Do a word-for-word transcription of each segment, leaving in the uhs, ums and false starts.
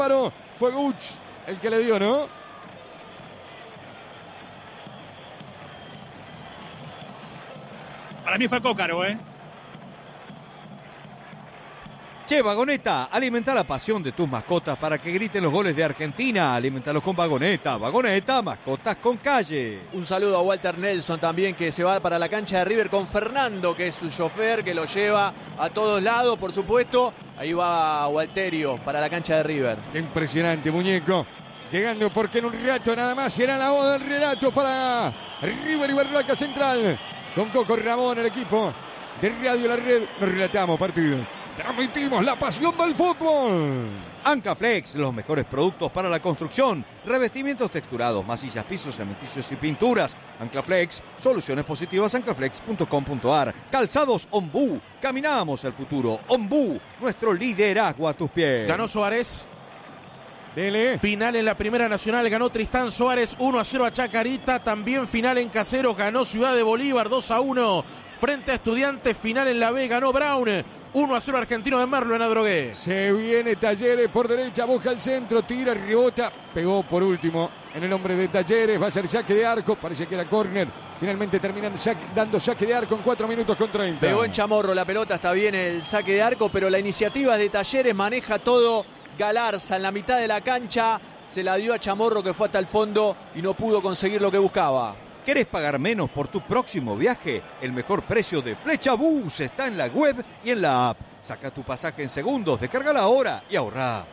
Fue Guch el que le dio, ¿no? Para mí fue Cócaro, ¿eh? Che, Vagoneta, alimenta la pasión de tus mascotas para que griten los goles de Argentina. Alimentalos con Vagoneta. Vagoneta, mascotas con calle. Un saludo a Walter Nelson también, que se va para la cancha de River con Fernando, que es su chofer, que lo lleva a todos lados, por supuesto. Ahí va Walterio para la cancha de River. Qué impresionante, muñeco. Llegando porque en un rato nada más será la voz del relato para River y Barraca Central. Con Coco Ramón, el equipo de Radio La Red. Nos relatamos partidos. Transmitimos la pasión del fútbol. Ancaflex, los mejores productos para la construcción. Revestimientos texturados, masillas, pisos, cementicios y pinturas. Ancaflex, soluciones positivas, ancaflex punto com punto ar. Calzados Ombú, caminamos el futuro. Ombú, nuestro liderazgo a tus pies. Ganó Suárez. Dele. Final en la Primera Nacional, ganó Tristán Suárez uno a cero a Chacarita. También final en Caseros, ganó Ciudad de Bolívar dos a uno frente a Estudiantes. Final en la B, ganó Brown uno a cero Argentino de Merlo en Adrogué. Se viene Talleres por derecha, busca el centro, tira, rebota, pegó por último en el hombre de Talleres, va a ser saque de arco, parece que era córner. Finalmente terminan saque, dando saque de arco en cuatro minutos con treinta. Pegó en Chamorro la pelota, está bien el saque de arco, pero la iniciativa de Talleres, maneja todo Galarza en la mitad de la cancha, se la dio a Chamorro que fue hasta el fondo y no pudo conseguir lo que buscaba. ¿Querés pagar menos por tu próximo viaje? El mejor precio de Flecha Bus está en la web y en la app. Saca tu pasaje en segundos, descárgala ahora y ahorrá.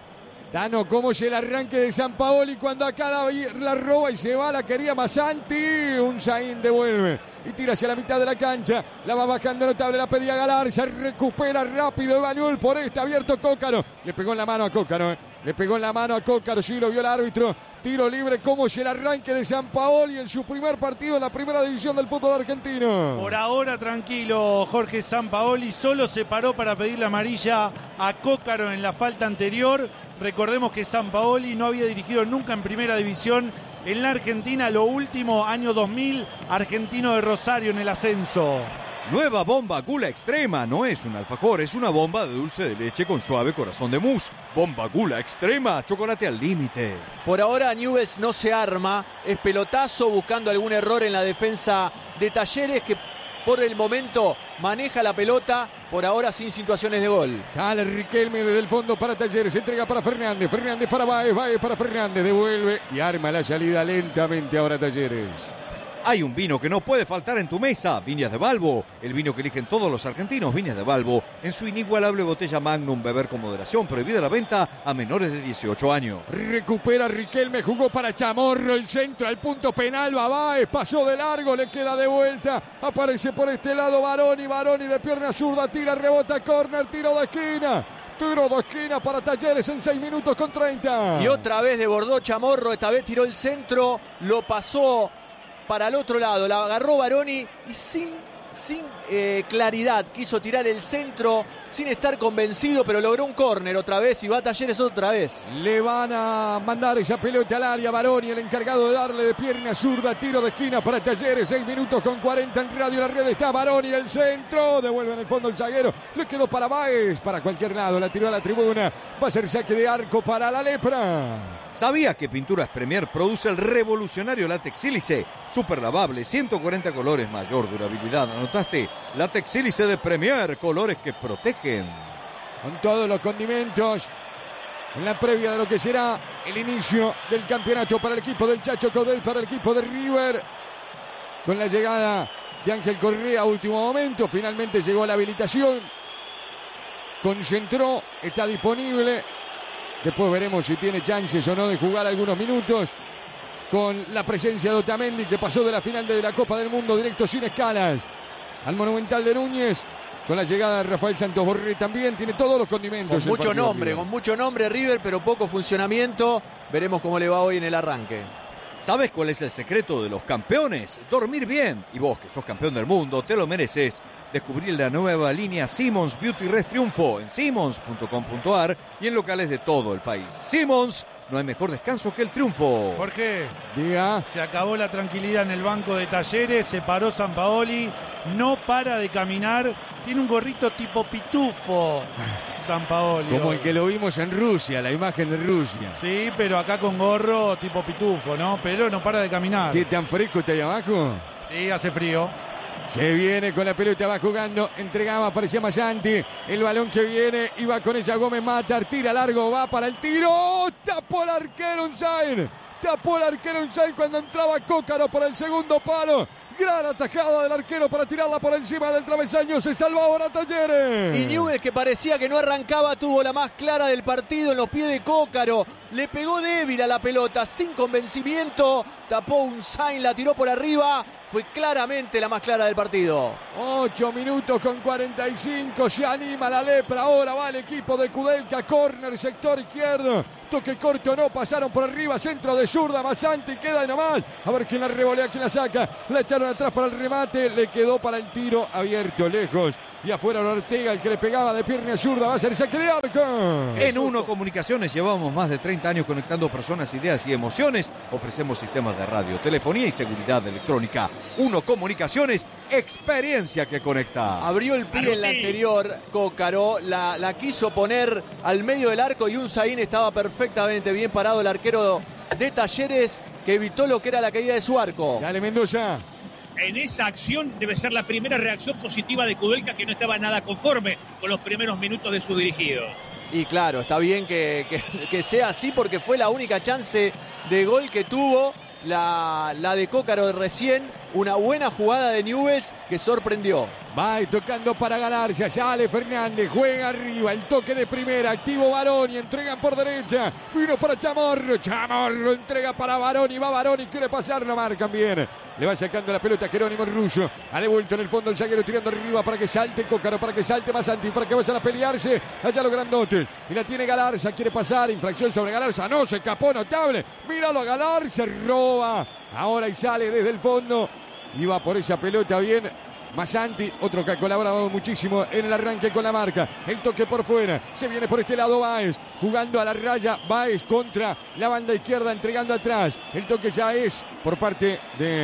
Tano, ¿cómo es el arranque de Sampaoli cuando acá la, la roba y se va? La quería Masanti. Un Zain devuelve y tira hacia la mitad de la cancha. La va bajando notable, la pedía Galarza. Recupera rápido Emanuel por este abierto Cócaro. Le pegó en la mano a Cócaro, ¿eh? Le pegó en la mano a Cócaro, sí lo vio el árbitro. Tiro libre, ¿cómo es el arranque de Sampaoli en su primer partido en la primera división del fútbol argentino? Por ahora tranquilo, Jorge Sampaoli solo se paró para pedir la amarilla a Cócaro en la falta anterior. Recordemos que Sampaoli no había dirigido nunca en primera división en la Argentina, lo último, año dos mil, Argentino de Rosario en el ascenso. Nueva bomba Gula Extrema, no es un alfajor, es una bomba de dulce de leche con suave corazón de mousse. Bomba Gula Extrema, chocolate al límite. Por ahora Newell's no se arma, es pelotazo buscando algún error en la defensa de Talleres, que por el momento maneja la pelota, por ahora sin situaciones de gol. Sale Riquelme desde el fondo para Talleres, entrega para Fernández, Fernández para Báez, Báez para Fernández, devuelve y arma la salida lentamente ahora Talleres. Hay un vino que no puede faltar en tu mesa, Viñas de Balbo, el vino que eligen todos los argentinos, Viñas de Balbo, en su inigualable botella Magnum, beber con moderación, prohibida la venta a menores de dieciocho años. Recupera Riquelme, jugó para Chamorro, el centro al punto penal, Babáez, pasó de largo, le queda de vuelta, aparece por este lado Baroni, Baroni de pierna zurda, tira, rebota, córner, tiro de esquina. Tiro de esquina para Talleres en seis minutos con treinta. Y otra vez desbordó Chamorro, esta vez tiró el centro, lo pasó para el otro lado, la agarró Baroni y sin, sin eh, claridad quiso tirar el centro, sin estar convencido, pero logró un córner otra vez y va a Talleres otra vez. Le van a mandar esa pelota al área, Baroni, el encargado de darle de pierna zurda, tiro de esquina para Talleres, seis minutos con cuarenta en Radio La Red, está Baroni, el centro, devuelve en el fondo el zaguero, le quedó para Báez, para cualquier lado, la tiró a la tribuna, va a ser saque de arco para la Lepra. ¿Sabías que Pinturas Premier produce el revolucionario látex sílice? Super lavable, ciento cuarenta colores, mayor durabilidad. ¿Anotaste? Látex sílice de Premier, colores que protegen. Con todos los condimentos, en la previa de lo que será el inicio del campeonato para el equipo del Chacho Coudet, para el equipo de River. Con la llegada de Ángel Correa a último momento, finalmente llegó la habilitación. Concentró, está disponible. Después veremos si tiene chances o no de jugar algunos minutos. Con la presencia de Otamendi, que pasó de la final de la Copa del Mundo directo sin escalas al Monumental de Núñez. Con la llegada de Rafael Santos Borré también, tiene todos los condimentos. Con mucho nombre, con mucho nombre River, pero poco funcionamiento. Veremos cómo le va hoy en el arranque. ¿Sabes cuál es el secreto de los campeones? Dormir bien. Y vos, que sos campeón del mundo, te lo mereces. Descubrí la nueva línea Simmons Beauty Rest Triunfo en simmons punto com punto ar y en locales de todo el país. Simmons, no hay mejor descanso que el triunfo. Jorge, Diga. se acabó la tranquilidad en el banco de Talleres, se paró Sampaoli, no para de caminar, tiene un gorrito tipo pitufo Sampaoli. Como hoy. el que lo vimos en Rusia, la imagen de Rusia. Sí, pero acá con gorro tipo pitufo, ¿no? Pero no para de caminar. Che, ¿tan fresco está ahí abajo? Sí, hace frío. Se viene con la pelota, va jugando, entregaba, aparecía Masanti, el balón que viene, iba con ella Gómez Matar, tira largo, va para el tiro, tapó el arquero Unzain, tapó el arquero Unzain cuando entraba Cócaro por el segundo palo. Gran atajada del arquero para tirarla por encima del travesaño. Se salva ahora Talleres. Y Newell's, que parecía que no arrancaba, tuvo la más clara del partido en los pies de Cócaro. Le pegó débil a la pelota, sin convencimiento. Tapó Unzain, la tiró por arriba. Fue claramente la más clara del partido. ocho minutos con cuarenta y cinco. Se anima la lepra. Ahora va el equipo de Kudelka. Córner, sector izquierdo. Toque corto, no. Pasaron por arriba. Centro de zurda. Masanti queda ahí nomás. A ver quién la revolea, quién la saca. La echaron atrás para el remate. Le quedó para el tiro abierto, lejos. Y afuera Ortega, el que le pegaba de pierna zurda. Va a ser saque de arco. En Uno Comunicaciones llevamos más de treinta años conectando personas, ideas y emociones. Ofrecemos sistemas de radio, telefonía y seguridad electrónica. Uno Comunicaciones, experiencia que conecta. Abrió el pie en la anterior, Cócaro. La, la quiso poner al medio del arco y Unzain estaba perfectamente bien parado, el arquero de Talleres, que evitó lo que era la caída de su arco. Dale, Mendoza. En esa acción debe ser la primera reacción positiva de Kudelka, que no estaba nada conforme con los primeros minutos de sus dirigidos. Y claro, está bien que, que, que sea así, porque fue la única chance de gol que tuvo la, la de Cócaro de recién. Una buena jugada de Newell's que sorprendió. Va tocando para ganarse. Sale Fernández, juega arriba. El toque de primera. Activo Baroni. Entregan por derecha. Vino para Chamorro. Chamorro entrega para Baroni. Va Baroni. Quiere pasar. No marcan bien. Le va sacando la pelota Jerónimo Rullo. Ha devuelto en el fondo el zaguero tirando arriba para que salte Cócaro. Para que salte Masanti. Para que vayan a pelearse. Allá los grandotes. Y la tiene Galarza. Quiere pasar. Infracción sobre Galarza. No, se escapó. Notable. Míralo a Galarza. Roba. Ahora y sale desde el fondo. Iba por esa pelota bien Masanti, otro que ha colaborado muchísimo en el arranque con la marca. El toque por fuera, se viene por este lado Báez, jugando a la raya. Báez contra la banda izquierda, entregando atrás. El toque ya es por parte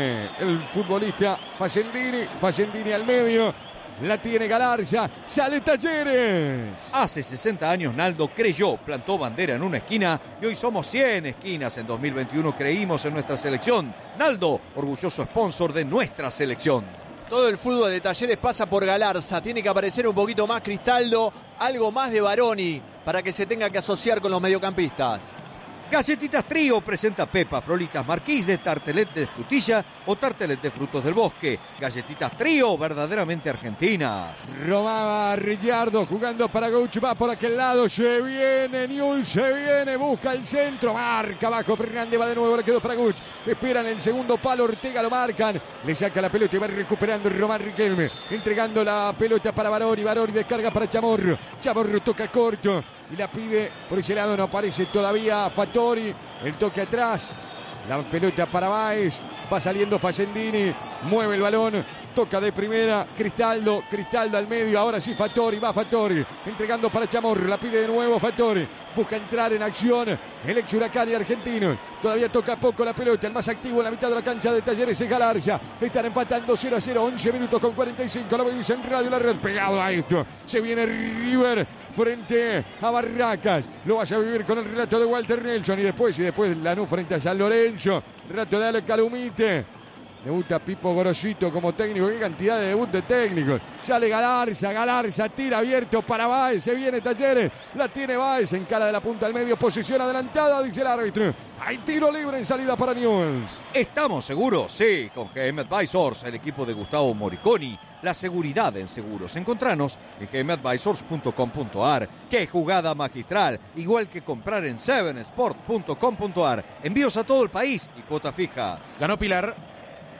del futbolista Facendini. Facendini al medio. La tiene Galarza, sale Talleres. Hace sesenta años Naldo creyó, plantó bandera en una esquina y hoy somos cien esquinas. En dos mil veintiuno creímos en nuestra selección. Naldo, orgulloso sponsor de nuestra selección. Todo el fútbol de Talleres pasa por Galarza. Tiene que aparecer un poquito más Cristaldo, algo más de Baroni para que se tenga que asociar con los mediocampistas. Galletitas Trío presenta Pepa, Frolitas Marquís de tartelet de frutilla o tartelet de frutos del bosque. Galletitas Trío, verdaderamente argentinas. Robaba Ricciardo jugando para Gauch, va por aquel lado, se viene Newell's, se viene, busca el centro, marca abajo Fernández, va de nuevo, le quedó para Gauch, esperan el segundo palo, Ortega lo marcan, le saca la pelota y va recuperando Román Riquelme, entregando la pelota para Baroni, Baroni descarga para Chamorro, Chamorro toca corto y la pide por ese lado, no aparece todavía Fattori, el toque atrás, la pelota para Báez, va saliendo Facendini, mueve el balón, toca de primera, Cristaldo, Cristaldo al medio, ahora sí Fattori, va Fattori, entregando para Chamorro, la pide de nuevo Fattori, busca entrar en acción el ex Huracán y argentino, todavía toca poco la pelota, el más activo en la mitad de la cancha de Talleres es Galarza, están empatando cero a cero, once minutos con cuarenta y cinco, lo vimos en Radio La Red, pegado a esto, se viene River frente a Barracas, lo vas a vivir con el relato de Walter Nelson y después, y después Lanús frente a San Lorenzo, relato de Ale Calumite. Debuta Pipo Gorosito como técnico. Qué cantidad de debut de técnicos. Sale Galarza, Galarza tira abierto para Báez. Se viene Talleres. La tiene Báez en cara de la punta al medio. Posición adelantada, dice el árbitro. Hay tiro libre en salida para Newell's. ¿Estamos seguros? Sí, con G M Advisors, el equipo de Gustavo Moriconi. La seguridad en seguros. Encontranos en g m advisors punto com punto a r. ¡Qué jugada magistral! Igual que comprar en seven sport punto com punto a r. Envíos a todo el país y cuotas fijas. Ganó Pilar.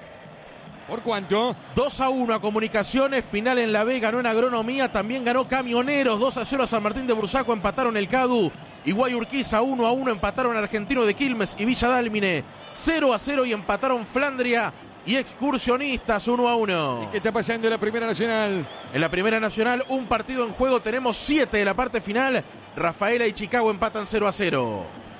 ¿Por cuánto? dos a uno a Comunicaciones, final en la B, ganó en Agronomía, también ganó Camioneros, dos a cero a San Martín de Bursaco, empataron el Cadu, Iguay Urquiza uno a uno, empataron Argentino de Quilmes y Villa Dálmine, cero a cero y empataron Flandria y Excursionistas uno a uno. ¿Y qué está pasando en la Primera Nacional? En la Primera Nacional, un partido en juego, tenemos siete de la parte final, Rafaela y Chicago empatan cero a cero.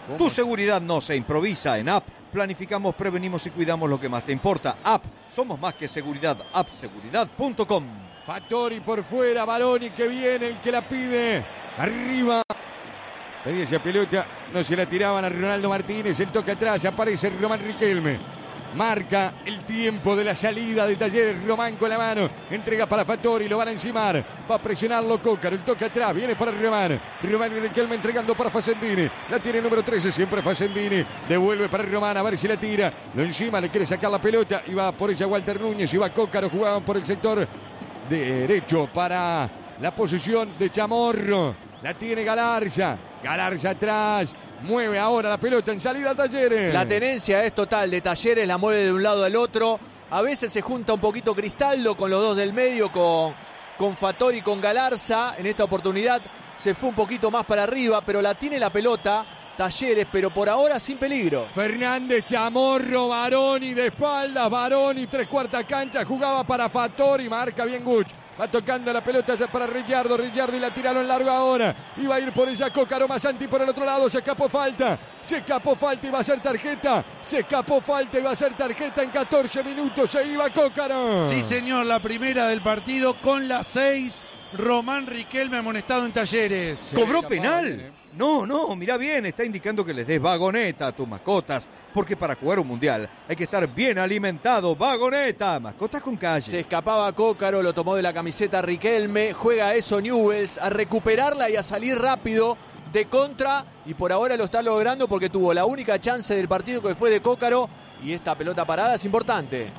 Tu seguridad no se improvisa. En App planificamos, prevenimos y cuidamos lo que más te importa. App, somos más que seguridad. app seguridad punto com. Fattori por fuera, Baroni que viene, el que la pide. Arriba. Pedía esa pelota, no se la tiraban a Ronaldo Martínez. El toque atrás, aparece Román Riquelme. Marca el tiempo de la salida de Talleres. Román con la mano, entrega para Fattori, lo van a encimar, va a presionarlo Cócaro, el toque atrás, viene para Román. Román y Riquelme entregando para Facendini, la tiene el número trece, siempre Facendini, devuelve para Román, a ver si la tira, lo encima, le quiere sacar la pelota, y va por ella Walter Núñez, y va Cócaro, jugaban por el sector derecho para la posición de Chamorro, la tiene Galarza, Galarza atrás. Mueve ahora la pelota en salida a Talleres. La tenencia es total de Talleres, la mueve de un lado al otro. A veces se junta un poquito Cristaldo con los dos del medio, con, con Fattori y con Galarza. En esta oportunidad se fue un poquito más para arriba, pero la tiene la pelota Talleres, pero por ahora sin peligro. Fernández, Chamorro, Baroni de espaldas, Baroni, tres cuartas canchas, jugaba para Fattori, marca bien Guch. Va tocando la pelota para Ricciardo, Ricciardo y la tiraron largo ahora. Iba a ir por ella Cócaro, Masanti por el otro lado, se escapó falta. Se escapó falta y va a ser tarjeta. Se escapó falta y va a ser tarjeta en catorce minutos. Se iba Cócaro. Sí, señor, la primera del partido con las seis. Román Riquelme amonestado en Talleres. ¿Cobró penal? No, no, mira bien, está indicando que les des vagoneta a tus mascotas, porque para jugar un mundial hay que estar bien alimentado. Vagoneta, mascotas con calle. Se escapaba Cócaro, lo tomó de la camiseta Riquelme, juega eso Newell's, a recuperarla y a salir rápido de contra, y por ahora lo está logrando porque tuvo la única chance del partido que fue de Cócaro, y esta pelota parada es importante.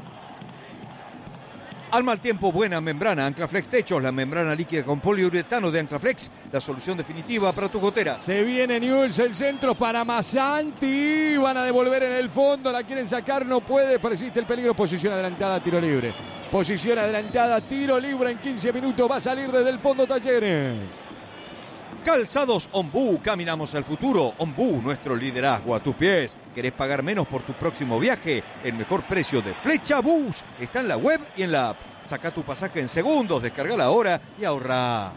Al mal tiempo, buena membrana, Anclaflex Techos, la membrana líquida con poliuretano de Anclaflex, la solución definitiva para tu gotera. Se viene Newell's, el centro para Masanti, van a devolver en el fondo, la quieren sacar, no puede, persiste el peligro, posición adelantada, tiro libre. Posición adelantada, tiro libre en quince minutos, va a salir desde el fondo Talleres. Calzados Ombú, caminamos al futuro. Ombú, nuestro liderazgo a tus pies. ¿Querés pagar menos por tu próximo viaje? El mejor precio de Flecha Bus está en la web y en la app. Saca tu pasaje en segundos, descargala ahora y ahorrá.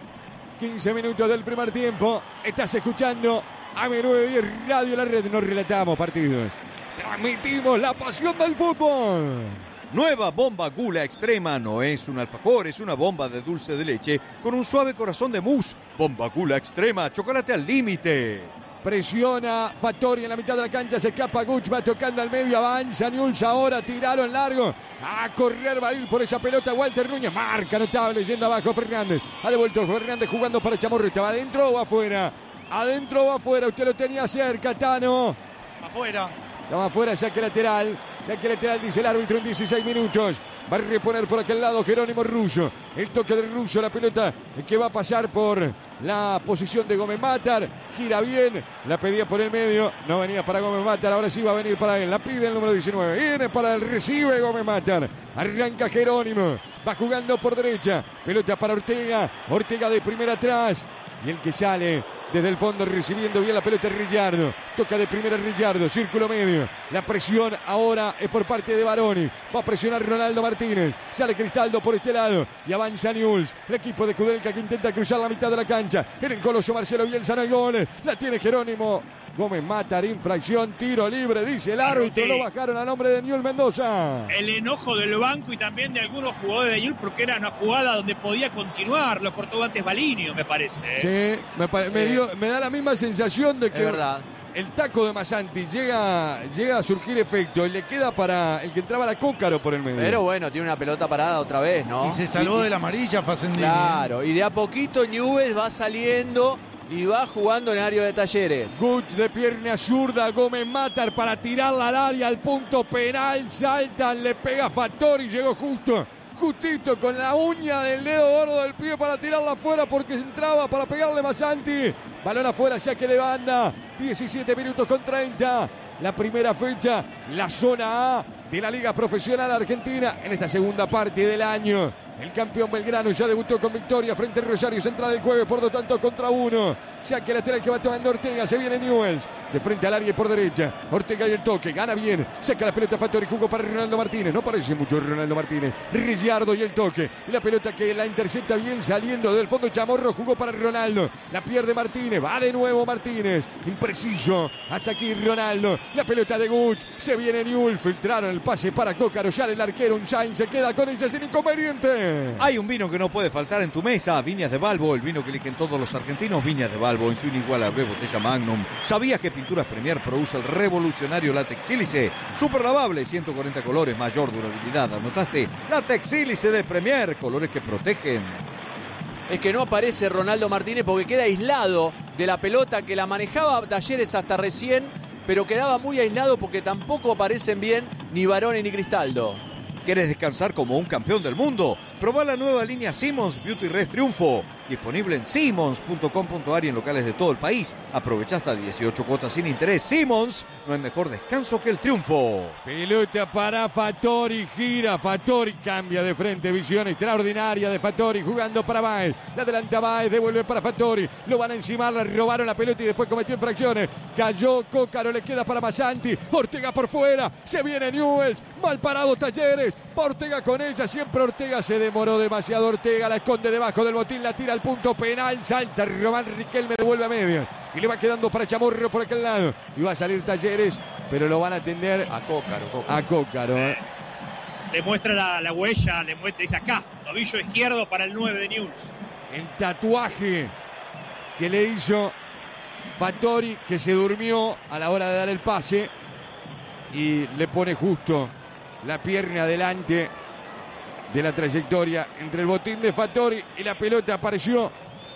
quince minutos del primer tiempo. Estás escuchando A M nueve diez Radio La Red. No relatamos partidos, transmitimos la pasión del fútbol. Nueva bomba Gula Extrema, no es un alfajor, es una bomba de dulce de leche con un suave corazón de mousse. Bomba Gula Extrema, chocolate al límite. Presiona Fattori en la mitad de la cancha, se escapa Guch, va tocando al medio, avanza Newell's ahora, tiraron largo, a correr, va a ir por esa pelota Walter Núñez, marca notable, yendo abajo Fernández, ha devuelto Fernández jugando para Chamorro, ¿estaba adentro o afuera? Adentro o afuera, usted lo tenía cerca, Tano. Afuera. Estaba afuera, saque lateral. Saque lateral, dice el árbitro en dieciséis minutos. Va a reponer por aquel lado Jerónimo Rullo. El toque de Rullo, la pelota que va a pasar por la posición de Gómez Matar. Gira bien, la pedía por el medio. No venía para Gómez Matar, ahora sí va a venir para él. La pide el número diecinueve. Viene para el recibe Gómez Matar. Arranca Jerónimo. Va jugando por derecha. Pelota para Ortega. Ortega de primera atrás. Y el que sale desde el fondo recibiendo bien la pelota Ricciardo. Toca de primera Ricciardo, círculo medio. La presión ahora es por parte de Baroni. Va a presionar Ronaldo Martínez. Sale Cristaldo por este lado y avanza Newell's. El equipo de Kudelka que intenta cruzar la mitad de la cancha. En el coloso Marcelo Bielsa, no hay goles. La tiene Jerónimo. Gómez Matar, infracción, tiro libre, dice el árbitro. Lo bajaron a nombre de Newell's Mendoza. El enojo del banco y también de algunos jugadores de Newell's porque era una jugada donde podía continuar. Lo cortó antes Balinio, me parece. Sí, me, me, dio, me da la misma sensación de que es verdad. El taco de Masanti llega, llega a surgir efecto y le queda para el que entraba la Cócaro por el medio. Pero bueno, tiene una pelota parada otra vez, ¿no? Y se salvó y, de la amarilla Facendini. Claro, y de a poquito Newell's va saliendo y va jugando en área de Talleres. Guch de pierna zurda, Gómez Matar para tirarla al área, al punto penal, saltan, le pega Fattori, llegó justo, justito con la uña del dedo gordo del pie para tirarla afuera porque entraba para pegarle Masanti. Balón afuera, saque de banda, diecisiete minutos con treinta. La primera fecha, la zona A de la Liga Profesional Argentina en esta segunda parte del año. El campeón Belgrano ya debutó con victoria frente al Rosario Central el jueves por dos tantos contra uno. Saque lateral que va tomando Ortega. Se viene Newells. De frente al área y por derecha. Ortega y el toque. Gana bien. Saca la pelota Fattori. Jugó para Ronaldo Martínez. No parece mucho Ronaldo Martínez. Ricciardo y el toque. Y la pelota que la intercepta bien saliendo del fondo. Chamorro jugó para Ronaldo. La pierde Martínez. Va de nuevo Martínez. Impreciso. Hasta aquí Ronaldo. La pelota de Guch. Se viene Newell's. Filtraron el pase para Cócaro. Ya el arquero. Un Sainz se queda con ella sin inconveniente. Hay un vino que no puede faltar en tu mesa. Viñas de Balbo. El vino que eligen todos los argentinos. Viñas de Balbo. En su inigualable botella Magnum. ¿Sabías que Pinturas Premier produce el revolucionario látex sílice? Super lavable, ciento cuarenta colores, mayor durabilidad. ¿Anotaste? Látex sílice de Premier, colores que protegen. Es que no aparece Ronaldo Martínez porque queda aislado de la pelota que la manejaba Talleres hasta recién, pero quedaba muy aislado porque tampoco aparecen bien ni Baroni ni Cristaldo. ¿Quieres descansar como un campeón del mundo? Probá la nueva línea Simmons Beauty Rest Triunfo. Disponible en simmons punto com punto a r y en locales de todo el país. Aprovecha hasta dieciocho cuotas sin interés. Simmons, no hay mejor descanso que el triunfo. Pelota para Fattori, gira Fattori, cambia de frente, visión extraordinaria de Fattori, jugando para Baez. La adelanta Baez, devuelve para Fattori. Lo van a encimar, le robaron la pelota y después cometió infracciones. Cayó Cócaro, le queda para Masanti. Ortega por fuera, se viene Newell's. Mal parado Talleres. Ortega con ella, siempre Ortega se demoró demasiado. Ortega la esconde debajo del botín, la tira al punto penal, salta Román Riquelme, devuelve a media y le va quedando para Chamorro por aquel lado y va a salir Talleres, pero lo van a atender a Cócaro, Cócaro. a Cócaro. Eh, le muestra la, la huella, le muestra, dice acá, tobillo izquierdo para el nueve de Newell's. El tatuaje que le hizo Fattori, que se durmió a la hora de dar el pase y le pone justo la pierna adelante de la trayectoria entre el botín de Fattori y la pelota. Apareció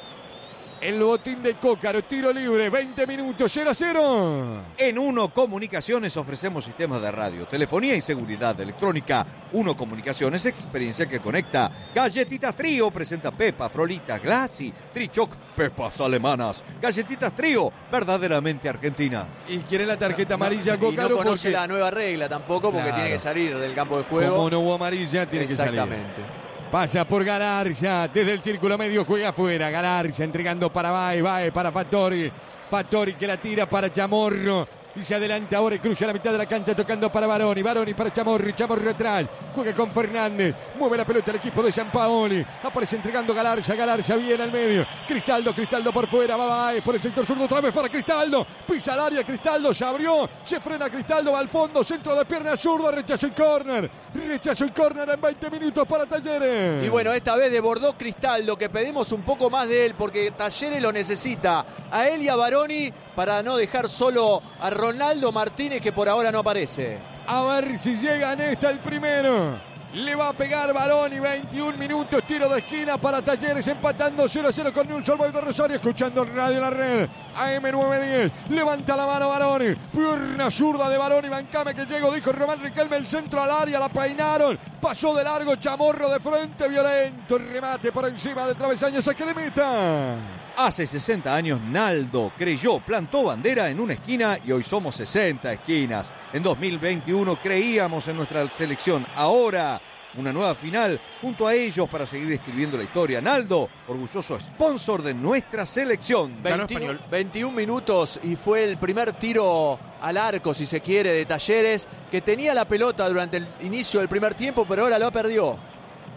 el botín de Cócaro. Tiro libre, veinte minutos, cero a cero. En Uno Comunicaciones ofrecemos sistemas de radio, telefonía y seguridad electrónica. Uno Comunicaciones, experiencia que conecta. Galletitas Trío presenta Pepa, Frolita, Glassy, Trichoc, Pepas alemanas. Galletitas Trío, verdaderamente argentinas. Y quiere la tarjeta amarilla Y no Cócaro conoce porque la nueva regla tampoco porque Claro. tiene que salir del campo de juego. como no hubo amarilla tiene que salir. Exactamente. Pasa por Galarza, desde el círculo medio juega afuera. Galarza entregando para Baez, Baez para Fattori. Fattori que la tira para Chamorro. Y se adelanta ahora y cruza la mitad de la cancha tocando para Baroni. Baroni para Chamorro. Chamorro atrás. Juega con Fernández. Mueve la pelota el equipo de Sampaoli. Aparece entregando Galarza. Galarza viene al medio. Cristaldo. Cristaldo por fuera. Va Baez por el sector zurdo. Otra vez para Cristaldo. Pisa al área. Cristaldo se abrió. Se frena Cristaldo. Va al fondo. Centro de pierna zurda. Rechazo y córner. Rechazo y córner en veinte minutos para Talleres. Y bueno, esta vez desbordó Cristaldo, que pedimos un poco más de él porque Talleres lo necesita. A él y a Baroni para no dejar solo a Ronaldo Martínez, que por ahora no aparece. A ver si llega en esta el primero. Le va a pegar Baroni, veintiún minutos, tiro de esquina para Talleres, empatando cero a cero con Newell's Old Boys de Rosario, escuchando el radio en la red. A M nueve diez, levanta la mano Baroni, pierna zurda de Baroni, bancame que llego, dijo Román Riquelme, el centro al área, la peinaron, pasó de largo, Chamorro de frente, violento, el remate por encima del travesaño, saque de meta. Hace sesenta años Naldo creyó, plantó bandera en una esquina y hoy somos sesenta esquinas. En dos mil veintiuno creíamos en nuestra selección. Ahora una nueva final junto a ellos para seguir escribiendo la historia. Naldo, orgulloso sponsor de nuestra selección. Ganó veintiuno, Español. veintiún minutos y fue el primer tiro al arco, si se quiere, de Talleres, que tenía la pelota durante el inicio del primer tiempo, pero ahora lo perdió.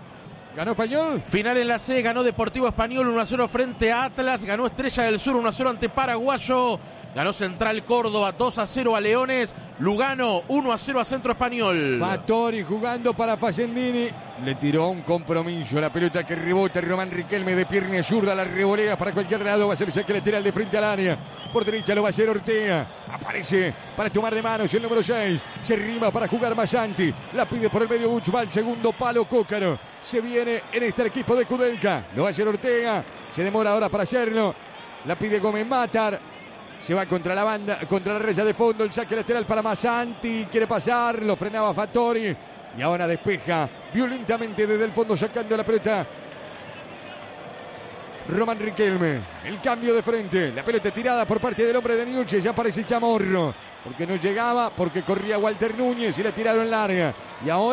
¿Ganó Español? Final en la C, ganó Deportivo Español uno a cero frente a Atlas, ganó Estrella del Sur uno a cero ante Paraguayo, ganó Central Córdoba dos a cero a Leones, Lugano uno a cero a Centro Español. Fattori jugando para Facendini. Le tiró un compromiso. La pelota que rebota Román Riquelme de pierna zurda. La revolea para cualquier lado. Va a ser saque lateral de frente al área. Por derecha lo va a hacer Ortega. Aparece para tomar de manos el número seis. Se rima para jugar Masanti. La pide por el medio Buch. Va al segundo palo Cócaro. Se viene en este equipo de Kudelka. Lo va a hacer Ortega. Se demora ahora para hacerlo. La pide Gómez Matar. Se va contra la banda, contra la raya de fondo. El saque lateral para Masanti. Quiere pasar. Lo frenaba Fattori. Y ahora despeja violentamente desde el fondo, sacando la pelota Román Riquelme. El cambio de frente. La pelota tirada por parte del hombre de Newell's. Ya aparece Chamorro. Porque no llegaba, porque corría Walter Núñez y la tiraron larga. Y ahora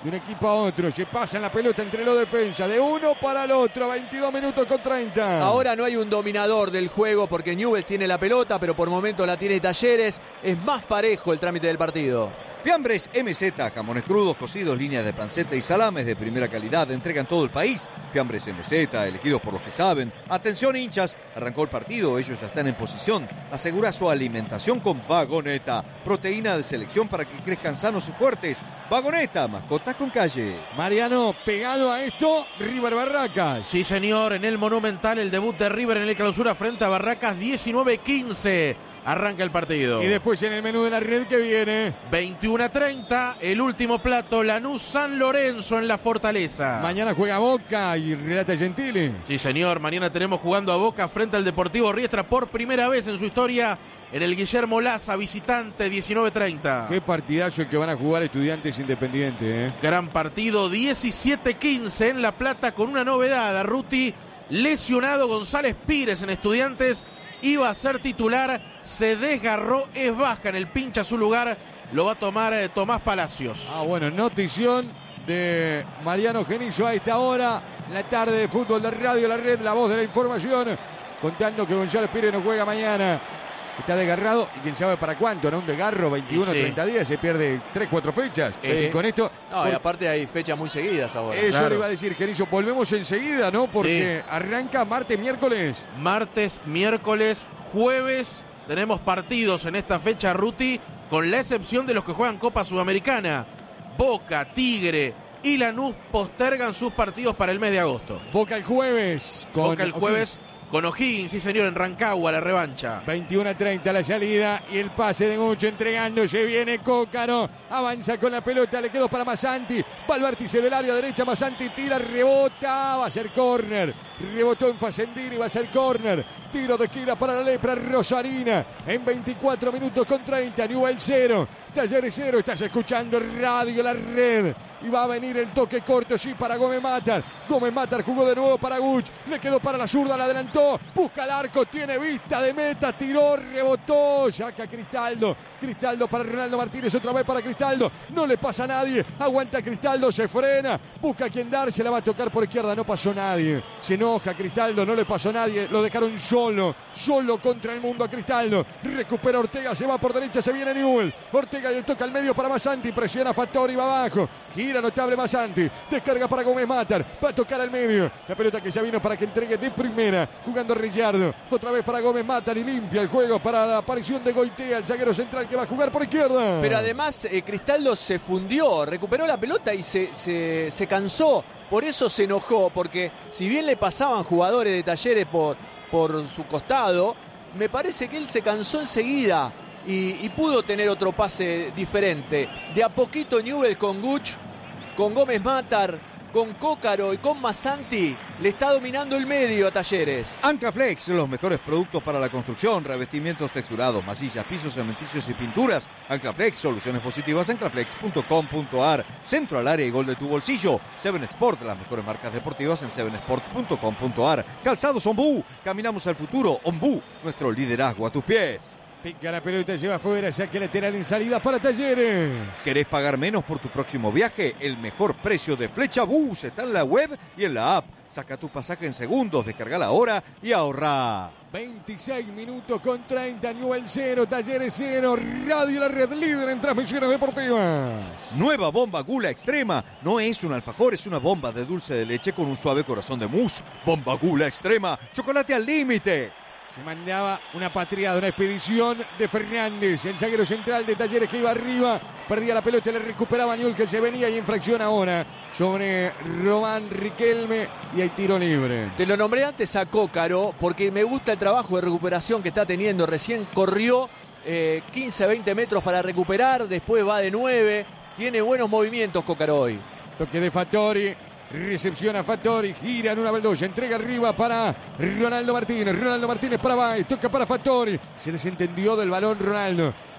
de un equipo a otro. Se pasan la pelota entre los defensas, de uno para el otro, veintidós minutos con treinta. Ahora no hay un dominador del juego porque Newell's tiene la pelota, pero por momentos la tiene Talleres. Es más parejo el trámite del partido. Fiambres M Z, jamones crudos, cocidos, líneas de panceta y salames de primera calidad, entregan todo el país. Fiambres M Z, elegidos por los que saben. Atención hinchas, arrancó el partido, ellos ya están en posición. Asegura su alimentación con Vagoneta, proteína de selección para que crezcan sanos y fuertes. Vagoneta, mascotas con calle. Mariano, pegado a esto, River Barracas. Sí, señor, en el Monumental el debut de River en el clausura frente a Barracas, diecinueve quince. Arranca el partido. Y después en el menú de la red que viene. veintiuno a treinta, el último plato, Lanús San Lorenzo en la Fortaleza. Mañana juega Boca y relata Gentili. Sí, señor, mañana tenemos jugando a Boca frente al Deportivo Riestra por primera vez en su historia en el Guillermo Laza, visitante, diecinueve treinta. Qué partidazo el que van a jugar Estudiantes Independientes, ¿eh? Gran partido, diecisiete quince en La Plata con una novedad. Arruti, lesionado González Pires en Estudiantes. Iba a ser titular, se desgarró, es baja en el pincha a su lugar, lo va a tomar eh, Tomás Palacios. Ah, bueno, notición de Mariano Genillo a esta hora, la tarde de fútbol de Radio La Red, la voz de la información, contando que González Pires no juega mañana. Está desgarrado y quién sabe para cuánto, ¿no? Un desgarro, veintiuno, sí. treinta días, se pierde tres, cuatro fechas. Sí. Y con esto... No, y aparte hay fechas muy seguidas ahora. Eso Claro. le iba a decir, Genillo. Volvemos enseguida, ¿no? Porque Sí. arranca martes, miércoles. Martes, miércoles, jueves, tenemos partidos en esta fecha, Ruti, con la excepción de los que juegan Copa Sudamericana. Boca, Tigre y Lanús postergan sus partidos para el mes de agosto. Boca el jueves. Con Boca el jueves con O'Higgins, sí señor, en Rancagua, la revancha. veintiuno a treinta la salida y el pase de Mucho entregándose, viene Cócaro, avanza con la pelota, le quedó para Massanti, va al vértice del área derecha, Massanti tira, rebota, va a ser córner, rebotó en Facendini, va a ser córner, tiro de esquina para la lepra Rosarina, en veinticuatro minutos con treinta, Newell's cero, Talleres cero, estás escuchando Radio La Red, y va a venir el toque corto, sí, para Gómez Matar, Gómez Matar jugó de nuevo para Guch, le quedó para la zurda, la adelantó, busca el arco, tiene vista de meta, tiró, rebotó, saca Cristaldo, Cristaldo para Ronaldo Martínez, otra vez para Cristaldo, no le pasa a nadie, aguanta Cristaldo, se frena, busca a quien darse, la va a tocar por izquierda, no pasó nadie, se enoja Cristaldo, no le pasó a nadie, lo dejaron solo, solo contra el mundo a Cristaldo, recupera Ortega, se va por derecha, se viene Newell's, Ortega y el toca al medio para Massanti, presiona Fattori, va abajo, gira notable Massanti, descarga para Gómez Matar, va a tocar al medio, la pelota que ya vino para que entregue de primera, jugando Ricciardo, otra vez para Gómez Matar y limpia el juego para la aparición de Goitea, el zaguero central que va a jugar por izquierda. Pero además eh, Cristaldo se fundió, recuperó la pelota y se, se, se cansó, por eso se enojó, porque si bien le pasaban jugadores de Talleres por, por su costado, me parece que él se cansó enseguida y, y pudo tener otro pase diferente. De a poquito Newell's con Guch, con Gómez Matar, con Cócaro y con Massanti, le está dominando el medio a Talleres. Anclaflex, los mejores productos para la construcción, revestimientos texturados, masillas, pisos, cementicios y pinturas. Anclaflex, soluciones positivas, anclaflex punto com punto ar. Centro al área y gol de tu bolsillo. Seven Sport, las mejores marcas deportivas en seven sport punto com punto ar. Calzados Ombú, caminamos al futuro. Ombú, nuestro liderazgo a tus pies. Pica la pelota, lleva afuera, saque lateral en salida para Talleres. ¿Querés pagar menos por tu próximo viaje? El mejor precio de Flecha Bus está en la web y en la app. Saca tu pasaje en segundos, descargala ahora y ahorra. veintiséis minutos con treinta, Newell's cero, Talleres cero, Radio La Red, líder en transmisiones deportivas. Nueva bomba Gula Extrema. No es un alfajor, es una bomba de dulce de leche con un suave corazón de mousse. Bomba Gula Extrema, chocolate al límite. Se mandaba una patriada, una expedición de Fernández, el zaguero central de Talleres que iba arriba, perdía la pelota, le recuperaba a Newell's que se venía y infracción ahora sobre Román Riquelme y hay tiro libre. Te lo nombré antes a Cócaro porque me gusta el trabajo de recuperación que está teniendo. Recién corrió eh, quince a veinte metros para recuperar, después va de nueve. Tiene buenos movimientos Cócaro hoy. Toque de Fattori. Recepciona Fattori, gira en una baldosa, entrega arriba para Ronaldo Martínez, Ronaldo Martínez para Baez, toca para Fattori, se desentendió del balón Ronaldo,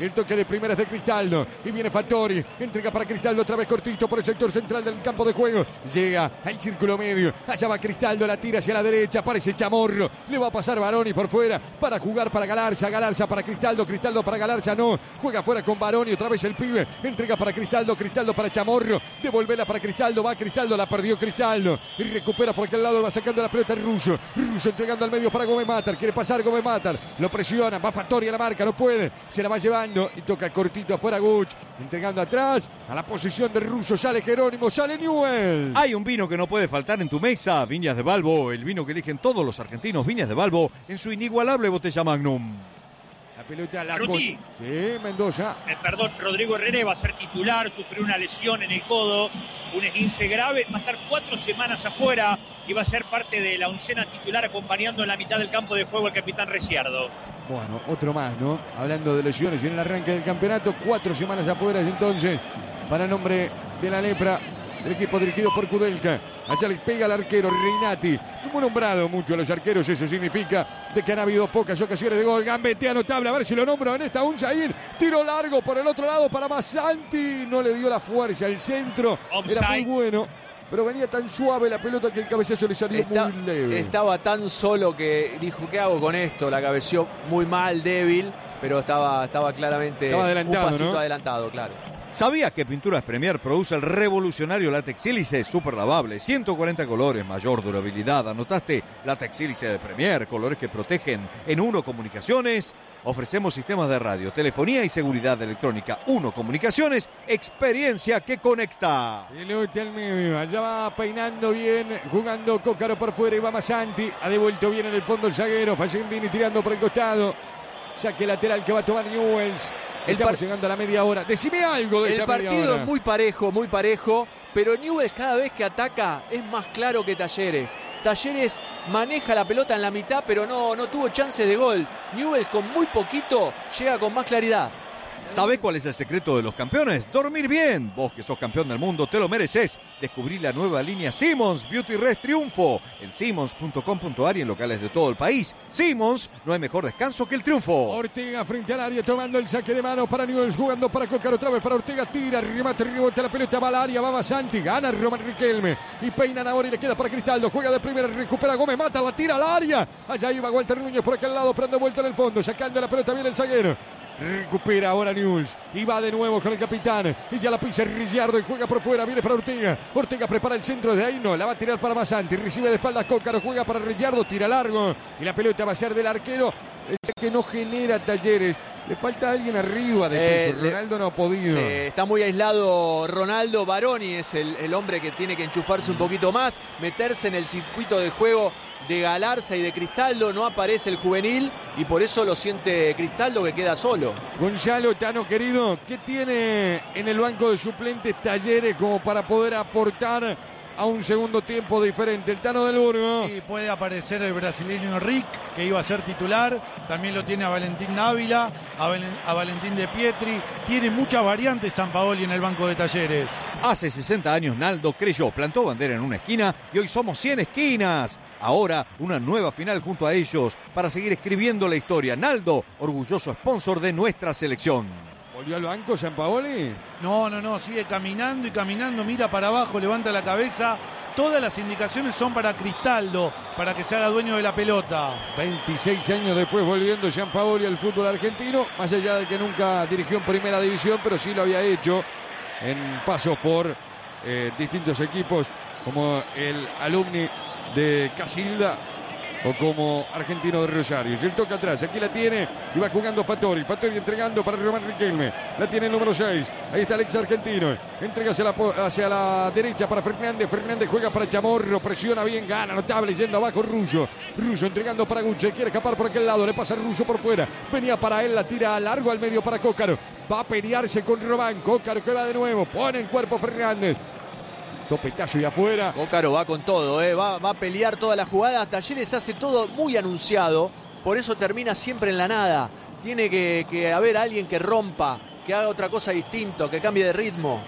El toque de primeras de Cristaldo. Y viene Fattori. Entrega para Cristaldo otra vez cortito por el sector central del campo de juego. Llega al círculo medio. Allá va Cristaldo. La tira hacia la derecha. Aparece Chamorro. Le va a pasar Baroni por fuera. Para jugar para Galarza. Galarza para Cristaldo. Cristaldo para Galarza. No. Juega fuera con Baroni. Otra vez el pibe. Entrega para Cristaldo. Cristaldo para Chamorro. Devolvela para Cristaldo. Va Cristaldo. La perdió Cristaldo. Y recupera por aquel lado. Va sacando la pelota el Russo. Russo entregando al medio para Gómez Matar. Quiere pasar Gómez Matar. Lo presiona. Va Fattori a la marca. No puede. Se la va llevando. Y toca cortito afuera Guch. Entregando atrás. A la posición de Russo. Sale Jerónimo. Sale Newell. Hay un vino que no puede faltar en tu mesa. Viñas de Balbo. El vino que eligen todos los argentinos. Viñas de Balbo. En su inigualable botella Magnum. La pelota la Ruti. con... Sí, Mendoza. Eh, perdón, Rodrigo Herrera va a ser titular, sufrió una lesión en el codo, un esguince grave, va a estar cuatro semanas afuera y va a ser parte de la oncena titular acompañando en la mitad del campo de juego al capitán Ricciardo. Bueno, otro más, ¿no? Hablando de lesiones y en el arranque del campeonato, cuatro semanas afuera entonces para nombre de la lepra del equipo dirigido por Kudelka. Allá le pega al arquero Reinati. Hemos nombrado mucho a los arqueros, eso significa de que han habido pocas ocasiones de gol. Gambetea notable, a ver si lo nombro en esta. Un Zain, tiro largo por el otro lado para Massanti. No le dio la fuerza al centro. Offside. Era muy bueno, pero venía tan suave la pelota que el cabezazo le salió Está- muy leve. Estaba tan solo que dijo, ¿qué hago con esto? La cabeció muy mal, débil, pero estaba, estaba claramente Estaba adelantado, un pasito ¿no? adelantado, claro. ¿Sabías que Pinturas Premier produce el revolucionario látex sílice super lavable? ciento cuarenta colores, mayor durabilidad. ¿Anotaste látex sílice de Premier? Colores que protegen. En Uno Comunicaciones ofrecemos sistemas de radio, telefonía y seguridad electrónica. Uno Comunicaciones, experiencia que conecta. Pelota al medio, allá va peinando bien, jugando Cócaro por fuera y va Massanti. Ha devuelto bien en el fondo el zaguero, Facendini tirando por el costado. Saque lateral que va a tomar Newells. El Estamos par- llegando a la media hora. Decime algo de El esta media partido hora. es muy parejo, muy parejo, pero Newell's cada vez que ataca es más claro que Talleres. Talleres maneja la pelota en la mitad, pero no, no tuvo chances de gol. Newell's con muy poquito llega con más claridad. ¿Sabés cuál es el secreto de los campeones? Dormir bien. Vos que sos campeón del mundo te lo mereces. Descubrí la nueva línea Simmons Beauty Rest Triunfo en simmons punto com punto ar y en locales de todo el país. Simmons, no hay mejor descanso que el triunfo. Ortega frente al área tomando el saque de mano para Newells, jugando para Cócaro otra vez para Ortega, tira, remate, rebote la pelota, va al área, va Massanti, gana Román Riquelme y peinan ahora y le queda para Cristaldo, juega de primera, recupera Gómez, mata, la tira al área, allá iba Walter Núñez por aquel lado, prende vuelta en el fondo, sacando la pelota bien el zaguero. Recupera ahora Newells y va de nuevo con el capitán y ya la pisa Ricciardo y juega por fuera, viene para Ortega, Ortega prepara el centro de ahí, no, la va a tirar para Massanti, recibe de espaldas Cócaro, juega para Ricciardo, tira largo y la pelota va a ser del arquero, ese que no genera Talleres, le falta alguien arriba de Eh, peso, le- Ronaldo no ha podido. Se- está muy aislado Ronaldo. Baroni es el, el hombre que tiene que enchufarse un poquito más, meterse en el circuito de juego de Galarza y de Cristaldo. No aparece el juvenil y por eso lo siente Cristaldo, que queda solo. Gonzalo Tano querido, ¿qué tiene en el banco de suplentes Talleres como para poder aportar a un segundo tiempo diferente? El Tano del Burgo. Sí, puede aparecer el brasileño Rick, que iba a ser titular. También lo tiene a Valentín Dávila, a, Valen- a Valentín de Pietri. Tiene muchas variantes Sampaoli en el banco de Talleres. Hace sesenta años Naldo creyó, plantó bandera en una esquina y hoy somos cien esquinas. Ahora una nueva final junto a ellos para seguir escribiendo la historia. Naldo, orgulloso sponsor de nuestra selección. ¿Volvió al banco Sampaoli? No, no, no, sigue caminando y caminando, mira para abajo, levanta la cabeza. Todas las indicaciones son para Cristaldo, para que se haga dueño de la pelota. veintiséis años después volviendo Sampaoli al fútbol argentino, más allá de que nunca dirigió en primera división, pero sí lo había hecho en pasos por eh, distintos equipos, como el Alumni de Casilda o como Argentino de Rosario. Y el toca atrás, aquí la tiene y va jugando Fattori. Fattori entregando para Román Riquelme. La tiene el número seis. Ahí está el ex argentino. Entrega hacia la, hacia la derecha para Fernández. Fernández juega para Chamorro. Presiona bien, gana, notable, yendo abajo Russo. Russo entregando para Gucci. Quiere escapar por aquel lado. Le pasa Russo por fuera. Venía para él, la tira largo al medio para Cócaro. Va a pelearse con Román. Cócaro que va de nuevo. Pone en cuerpo Fernández. Topetazo y afuera. Cócaro va con todo, ¿eh? va, va a pelear toda la jugada. Talleres hace todo muy anunciado, por eso termina siempre en la nada. Tiene que, que haber alguien que rompa, que haga otra cosa distinto, que cambie de ritmo.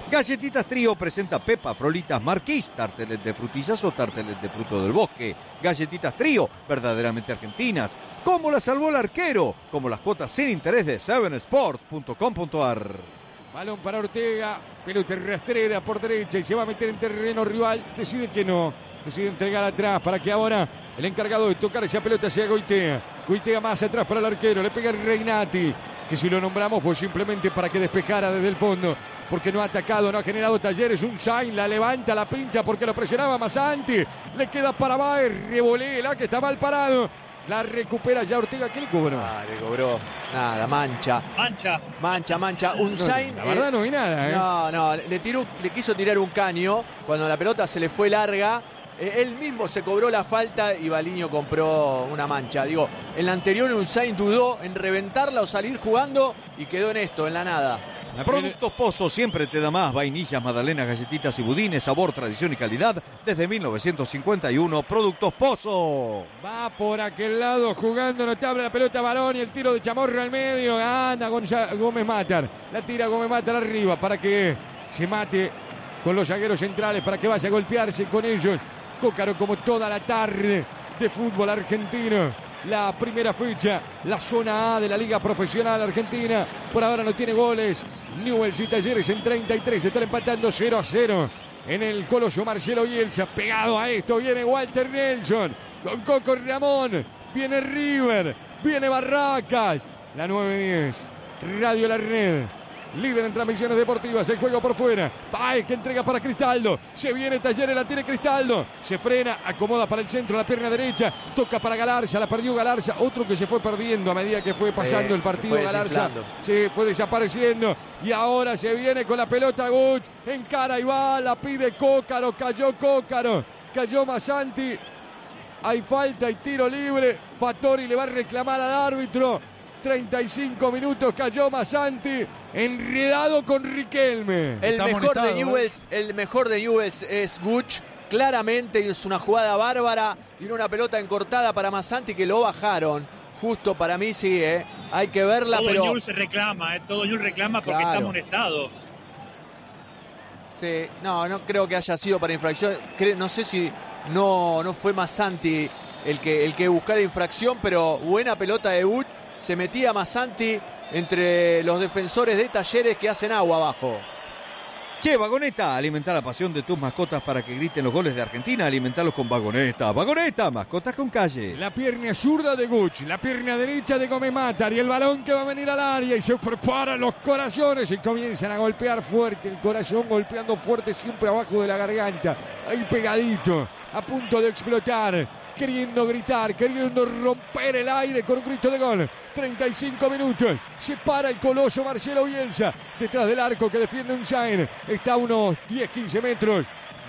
Galletitas Trío presenta Pepa, Frolitas, Marquís, tarteles de frutillas o tarteles de fruto del bosque. Galletitas Trío, verdaderamente argentinas. ¿Cómo la salvó el arquero? Como las cuotas sin interés de seven sport punto com punto a r. Balón para Ortega, pelota rastrera por derecha y se va a meter en terreno rival. Decide que no, decide entregar atrás para que ahora el encargado de tocar esa pelota sea Goitea. Goitea más atrás para el arquero, le pega el Reinati, que si lo nombramos fue simplemente para que despejara desde el fondo, porque no ha atacado, no ha generado Talleres. Un Sainz la levanta, la pincha porque lo presionaba Masanti, le queda para Baer, revolea, que está mal parado, la recupera ya Ortega. ¿Qué le cobró? Ah, le cobró nada, mancha. Mancha. Mancha, mancha. Un No, Sainz. la verdad no vi nada, ¿eh? No, no, le tiró, le quiso tirar un caño cuando la pelota se le fue larga. Eh, él mismo se cobró la falta y Baliño compró una mancha. Digo, en la anterior un Sainz dudó en reventarla o salir jugando y quedó en esto, en la nada. La Productos Pozo siempre te da más. Vainillas, magdalenas, galletitas y budines. Sabor, tradición y calidad desde mil novecientos cincuenta y uno. Productos Pozo. Va por aquel lado jugando, notable la pelota Barón y el tiro de Chamorro al medio. Gana Gonza- Gómez Matar. La tira Gómez Matar arriba para que se mate con los zagueros centrales, para que vaya a golpearse con ellos. Cócaro como toda la tarde de fútbol argentino. La primera fecha, la zona A de la Liga Profesional Argentina. Por ahora no tiene goles. Newell's y Talleres en treinta y tres. Están empatando cero a cero en el Coloso Marcelo Bielsa. Pegado a esto viene Walter Nelson con Coco Ramón. Viene River. Viene Barracas. La nueve diez. Radio La Red. Líder en transmisiones deportivas, el juego por fuera. Baez que entrega para Cristaldo. Se viene Talleres, la tiene Cristaldo. Se frena, acomoda para el centro, la pierna derecha. Toca para Galarza, la perdió Galarza. Otro que se fue perdiendo a medida que fue pasando Sí, el partido. se fue Galarza desinflando. se fue desapareciendo. Y ahora se viene con la pelota Guch. Encara y va, la pide Cócaro. Cayó Cócaro. Cayó Masanti. Hay falta y tiro libre. Fattori le va a reclamar al árbitro. treinta y cinco minutos, cayó Masanti, enredado con Riquelme. El Está mejor, amonestado, de Newell's, el mejor de Newell's es Guch. Claramente es una jugada bárbara. Tiene una pelota encortada para Masanti que lo bajaron. Justo para mí sí, ¿eh? Hay que verla, Todo pero... Newell's se reclama, eh, todo Newell's reclama porque Claro. está amonestado. Sí, no, no creo que haya sido para infracción. Cre- no sé si no, no fue Masanti el que, el que buscara infracción, pero buena pelota de Guch. Se metía Masanti entre los defensores de Talleres que hacen agua abajo. Che, Vagoneta, alimenta la pasión de tus mascotas para que griten los goles de Argentina. Alimentalos con Vagoneta. Vagoneta, mascotas con calle. La pierna zurda de Guch, la pierna derecha de Gómez Matar y el balón que va a venir al área y se preparan los corazones y comienzan a golpear fuerte. El corazón golpeando fuerte siempre abajo de la garganta. Ahí pegadito, a punto de explotar. Queriendo gritar, queriendo romper el aire con un grito de gol. treinta y cinco minutos. Se para el coloso Marcelo Bielsa. Detrás del arco que defiende un Sainz. Está a unos diez quince metros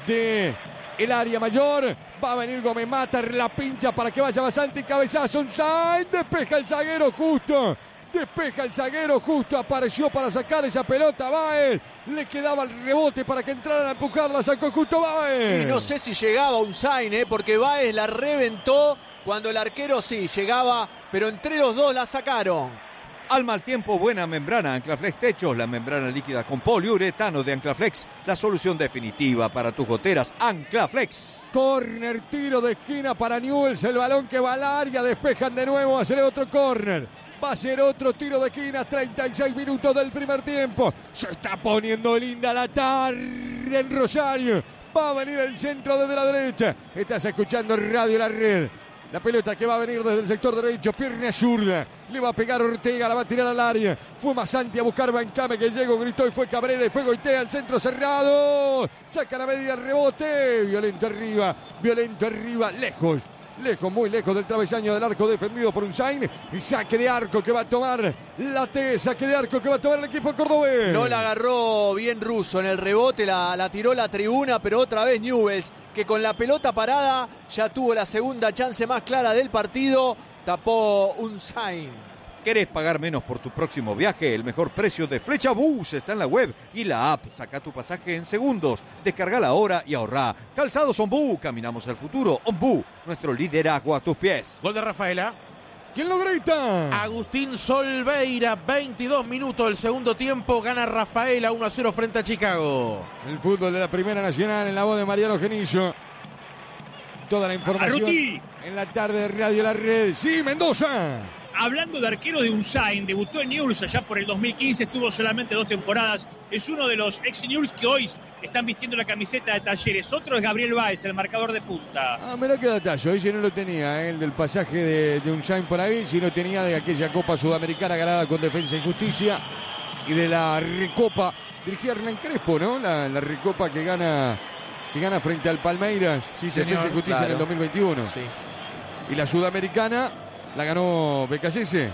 de el área mayor. Va a venir Gómez Matar. La pincha para que vaya Masanti. Cabezazo. Un Sainz. Despeja el zaguero justo. Despeja el zaguero justo. Apareció para sacar esa pelota Baez. Le quedaba el rebote para que entraran a empujarla. Sacó justo Baez. Y no sé si llegaba un Sainz, ¿eh? Porque Baez la reventó cuando el arquero sí llegaba, pero entre los dos la sacaron. Al mal tiempo, buena membrana Anclaflex Techos, la membrana líquida con poliuretano de Anclaflex, la solución definitiva para tus goteras. Anclaflex. Corner, tiro de esquina para Newell's. El balón que va al área. Despejan de nuevo. Va a ser otro corner. Va a ser otro tiro de esquina. treinta y seis minutos del primer tiempo. Se está poniendo linda la tarde en Rosario. Va a venir el centro desde la derecha. Estás escuchando Radio La Red. La pelota que va a venir desde el sector derecho, pierna zurda, le va a pegar Ortega, la va a tirar al área. Fue Masanti a buscar Bancame que llegó, gritó y fue Cabrera y fue Goitea al centro cerrado. Saca la media, rebote, violento arriba, violento arriba, lejos. Lejos, muy lejos del travesaño del arco defendido por un Sainz. Y saque de arco que va a tomar la T, saque de arco que va a tomar el equipo cordobés. No la agarró bien Russo en el rebote, la, la tiró la tribuna, pero otra vez Newell's, que con la pelota parada ya tuvo la segunda chance más clara del partido. Tapó un Sainz. ¿Querés pagar menos por tu próximo viaje? El mejor precio de Flecha Bus está en la web y la app. Saca tu pasaje en segundos. Descargala ahora y ahorrá. Calzados Ombú. Caminamos al futuro. Ombú, nuestro liderazgo a tus pies. Gol de Rafaela. ¿Quién lo grita? Agustín Solveira, veintidós minutos del segundo tiempo, gana Rafaela uno a cero frente a Chicago. El fútbol de la Primera Nacional en la voz de Mariano Genillo. Toda la información Arruti. en la tarde de Radio La Red. Sí, Mendoza. Hablando de arquero de Unzain, debutó en Newell's allá por el dos mil quince, estuvo solamente dos temporadas. Es uno de los ex Newell's que hoy están vistiendo la camiseta de Talleres. Otro es Gabriel Báez, el marcador de punta. Ah, mirá qué detalle. Hoy sí no lo tenía, ¿eh? El del pasaje de, de Unzain por ahí. Sí lo tenía de aquella Copa Sudamericana ganada con Defensa y Justicia. Y de la Recopa, dirigía Hernán Crespo, ¿no? La, la Recopa que gana, que gana frente al Palmeiras. Sí, señor, Defensa y Justicia claro. en el dos mil veintiuno. Sí. Y la Sudamericana la ganó B K C S.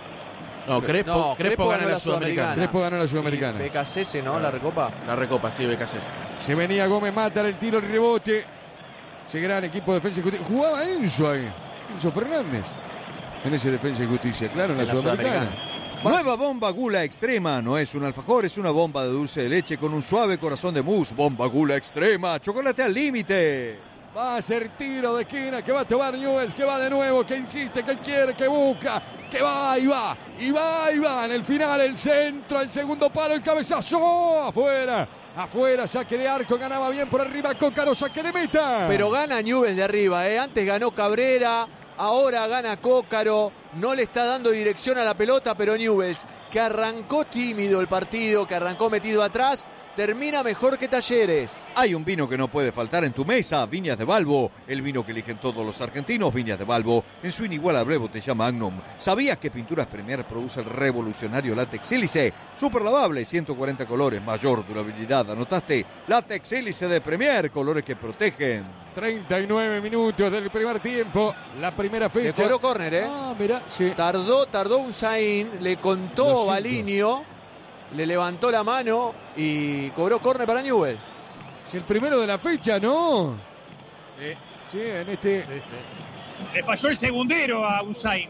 No, Crespo, No, Crespo gana la Sudamericana. Crespo ganó la Sudamericana. B K C S, ¿no? La recopa. La Recopa, sí, B K C S. Se venía Gómez Mata, el tiro, el rebote. Ese gran equipo de Defensa y Justicia. Jugaba Enzo ahí. Enzo Fernández. En ese Defensa y Justicia, claro, en la, En la Sudamericana. Nueva bomba Gula Extrema. No es un alfajor, es una bomba de dulce de leche con un suave corazón de mousse. Bomba Gula Extrema. Chocolate al límite. Va a ser tiro de esquina que va a tomar Newell's, que va de nuevo, que insiste, que quiere, que busca, que va y va, y va y va. En el final el centro, el segundo palo, el cabezazo, afuera, afuera, saque de arco, ganaba bien por arriba Cócaro, saque de meta. Pero gana Newell's de arriba, ¿eh? Antes ganó Cabrera, ahora gana Cócaro. No le está dando dirección a la pelota, pero Newell's, que arrancó tímido el partido, que arrancó metido atrás, termina mejor que Talleres. Hay un vino que no puede faltar en tu mesa, Viñas de Balbo, el vino que eligen todos los argentinos, Viñas de Balbo, en su inigualable botella Magnum. ¿Sabías que Pinturas Premier produce el revolucionario látex hélice? Super lavable, ciento cuarenta colores, mayor durabilidad. ¿Anotaste? Látex hélice de Premier, colores que protegen. treinta y nueve minutos del primer tiempo, la primera Le fecha. cobró córner, ¿eh? Ah, mirá, sí. Tardó, tardó Unzain, le Lo contó siento. Balinio, le levantó la mano y cobró córner para Newell's. Sí, el primero de la fecha, ¿no? Sí, Sí, en este... sí, sí. Le falló el segundero a Unzain.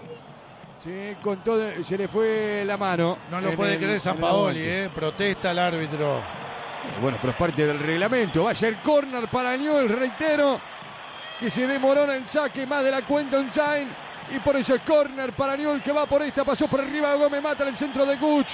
Sí, con todo, se le fue la mano. No lo en puede el- creer en San el Paoli, aguante. eh. Protesta al árbitro. Bueno, pero es parte del reglamento. Va a ser córner para Newell's, reitero, que se demoró en el saque más de la cuenta Unzain. Y por eso es córner para Newell's, que va por esta, pasó por arriba Gómez Mata en el centro de Guch.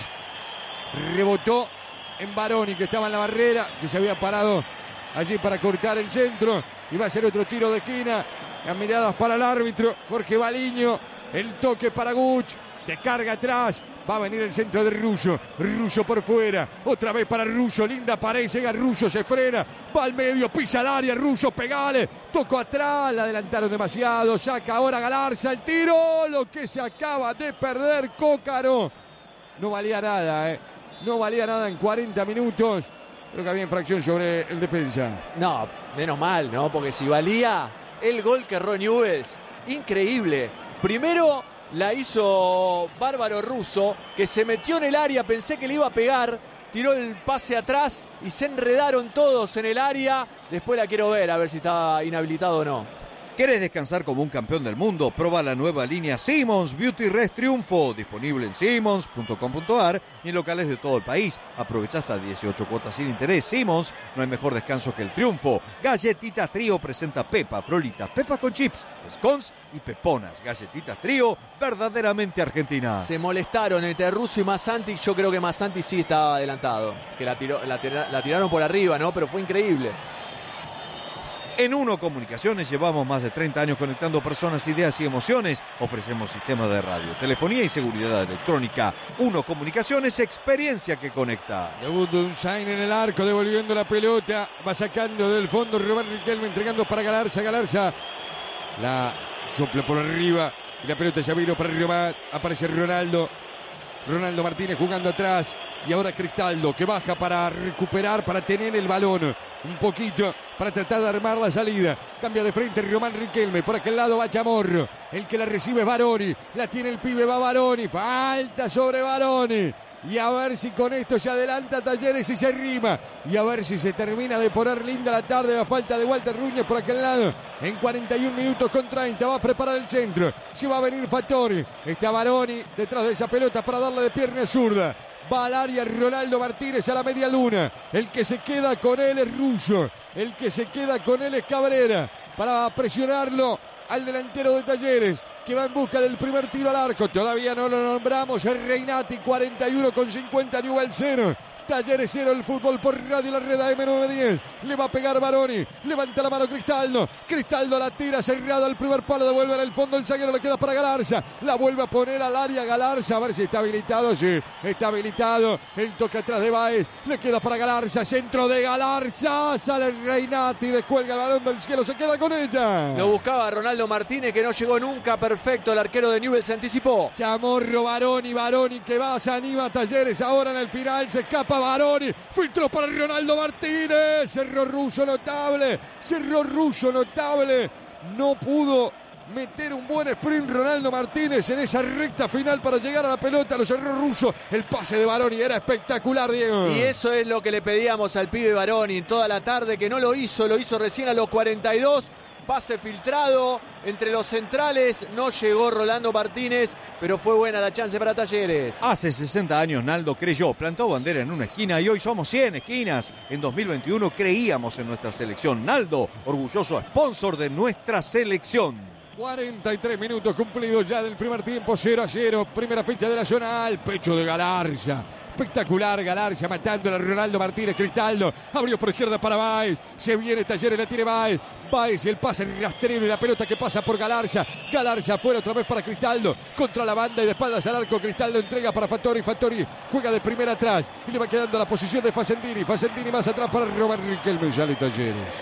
Rebotó en Baroni, que estaba en la barrera, que se había parado allí para cortar el centro. Y va a ser otro tiro de esquina. Las miradas para el árbitro, Jorge Baliño. El toque para Guch. Descarga atrás. Va a venir el centro de Russo. Russo por fuera. Otra vez para Russo. Linda pared. Llega Russo. Se frena. Va al medio. Pisa el área. Russo. Pegale. Tocó atrás. La adelantaron demasiado. Saca ahora Galarza. El tiro. Lo que se acaba de perder Cócaro. No valía nada, ¿eh? No valía nada en cuarenta minutos. Creo que había infracción sobre el defensa. No, menos mal, ¿no? Porque si valía el gol que erró Newell's, increíble. Primero la hizo Bárbaro Russo, que se metió en el área, pensé que le iba a pegar, tiró el pase atrás y se enredaron todos en el área. Después la quiero ver, a ver si estaba inhabilitado o no. ¿Querés descansar como un campeón del mundo? Proba la nueva línea Simmons Beauty Rest Triunfo, disponible en simmons punto com punto a r y en locales de todo el país. Aprovecha hasta dieciocho cuotas sin interés. Simmons, no hay mejor descanso que el triunfo. Galletitas Trío presenta Pepa, Frolitas, Pepa con chips, scones y peponas. Galletitas Trío, verdaderamente argentinas. Se molestaron entre Russo y Massanti. Yo creo que Massanti sí estaba adelantado. Que la, tiró, la, tira- la tiraron por arriba, ¿no? Pero fue increíble. En Uno Comunicaciones llevamos más de treinta años conectando personas, ideas y emociones. Ofrecemos sistemas de radio, telefonía y seguridad electrónica. Uno Comunicaciones, experiencia que conecta. Debut de Unzain en el arco, devolviendo la pelota. Va sacando del fondo Román Riquelme, entregando para Galarza. Galarza la sopla por arriba. Y la pelota ya vino para Román. Aparece Ronaldo. Ronaldo Martínez jugando atrás. Y ahora Cristaldo, que baja para recuperar, para tener el balón un poquito, para tratar de armar la salida. Cambia de frente Román Riquelme. Por aquel lado va Chamorro. El que la recibe es Baroni. La tiene el pibe, va Baroni. Falta sobre Baroni. Y a ver si con esto se adelanta Talleres y se arrima. Y a ver si se termina de poner linda la tarde. La falta de Walter Núñez por aquel lado. En cuarenta y un minutos con treinta. Va a preparar el centro. Se va a venir Fattori. Está Baroni detrás de esa pelota para darle de pierna zurda. Va al área Ronaldo Martínez a la media luna. El que se queda con él es Russo. El que se queda con él es Cabrera. Para presionarlo al delantero de Talleres. que va en busca del primer tiro al arco. Todavía no lo nombramos. Es Reinati, cuarenta y uno con cincuenta, Newell's cero. Talleres cero, el fútbol por Radio La Red A M nueve diez. Le va a pegar Baroni. Levanta la mano Cristaldo. Cristaldo la tira cerrada al primer palo. Devuelve en el fondo. El zaguero le queda para Galarza. La vuelve a poner al área Galarza. A ver si está habilitado. Sí, está habilitado. El toque atrás de Báez. Le queda para Galarza. Centro de Galarza. Sale Reinati. Descuelga el balón del cielo. Se queda con ella. Lo buscaba Ronaldo Martínez, que no llegó nunca. Perfecto. El arquero de Newell's se anticipó. Chamorro, Baroni. Baroni que va. Se anima a Talleres. Ahora en el final. Se escapa Baroni, filtró para Ronaldo Martínez, cerró Russo notable, cerró Russo notable, no pudo meter un buen sprint Ronaldo Martínez en esa recta final para llegar a la pelota, lo cerró Russo, el pase de Baroni era espectacular, Diego. Y eso es lo que le pedíamos al pibe Baroni toda la tarde, que no lo hizo, lo hizo recién a los cuarenta y dos. Pase filtrado entre los centrales, no llegó Rolando Martínez, pero fue buena la chance para Talleres. Hace sesenta años Naldo creyó, plantó bandera en una esquina y hoy somos cien esquinas. En dos mil veintiuno creíamos en nuestra selección. Naldo, orgulloso sponsor de nuestra selección. cuarenta y tres minutos cumplidos ya del primer tiempo, cero a cero, primera fecha de la zona A, el pecho de Galarza. Espectacular Galarza matando a Ronaldo Martínez. Cristaldo abrió por izquierda para Báez. Se viene Talleres, la tiene Báez. Báez y el pase rastrero y la pelota que pasa por Galarza. Galarza afuera otra vez para Cristaldo. Contra la banda y de espaldas al arco. Cristaldo entrega para Fattori. Fattori juega de primera atrás. Y le va quedando la posición de Facendini. Facendini más atrás para Román Riquelme. Sale Talleres.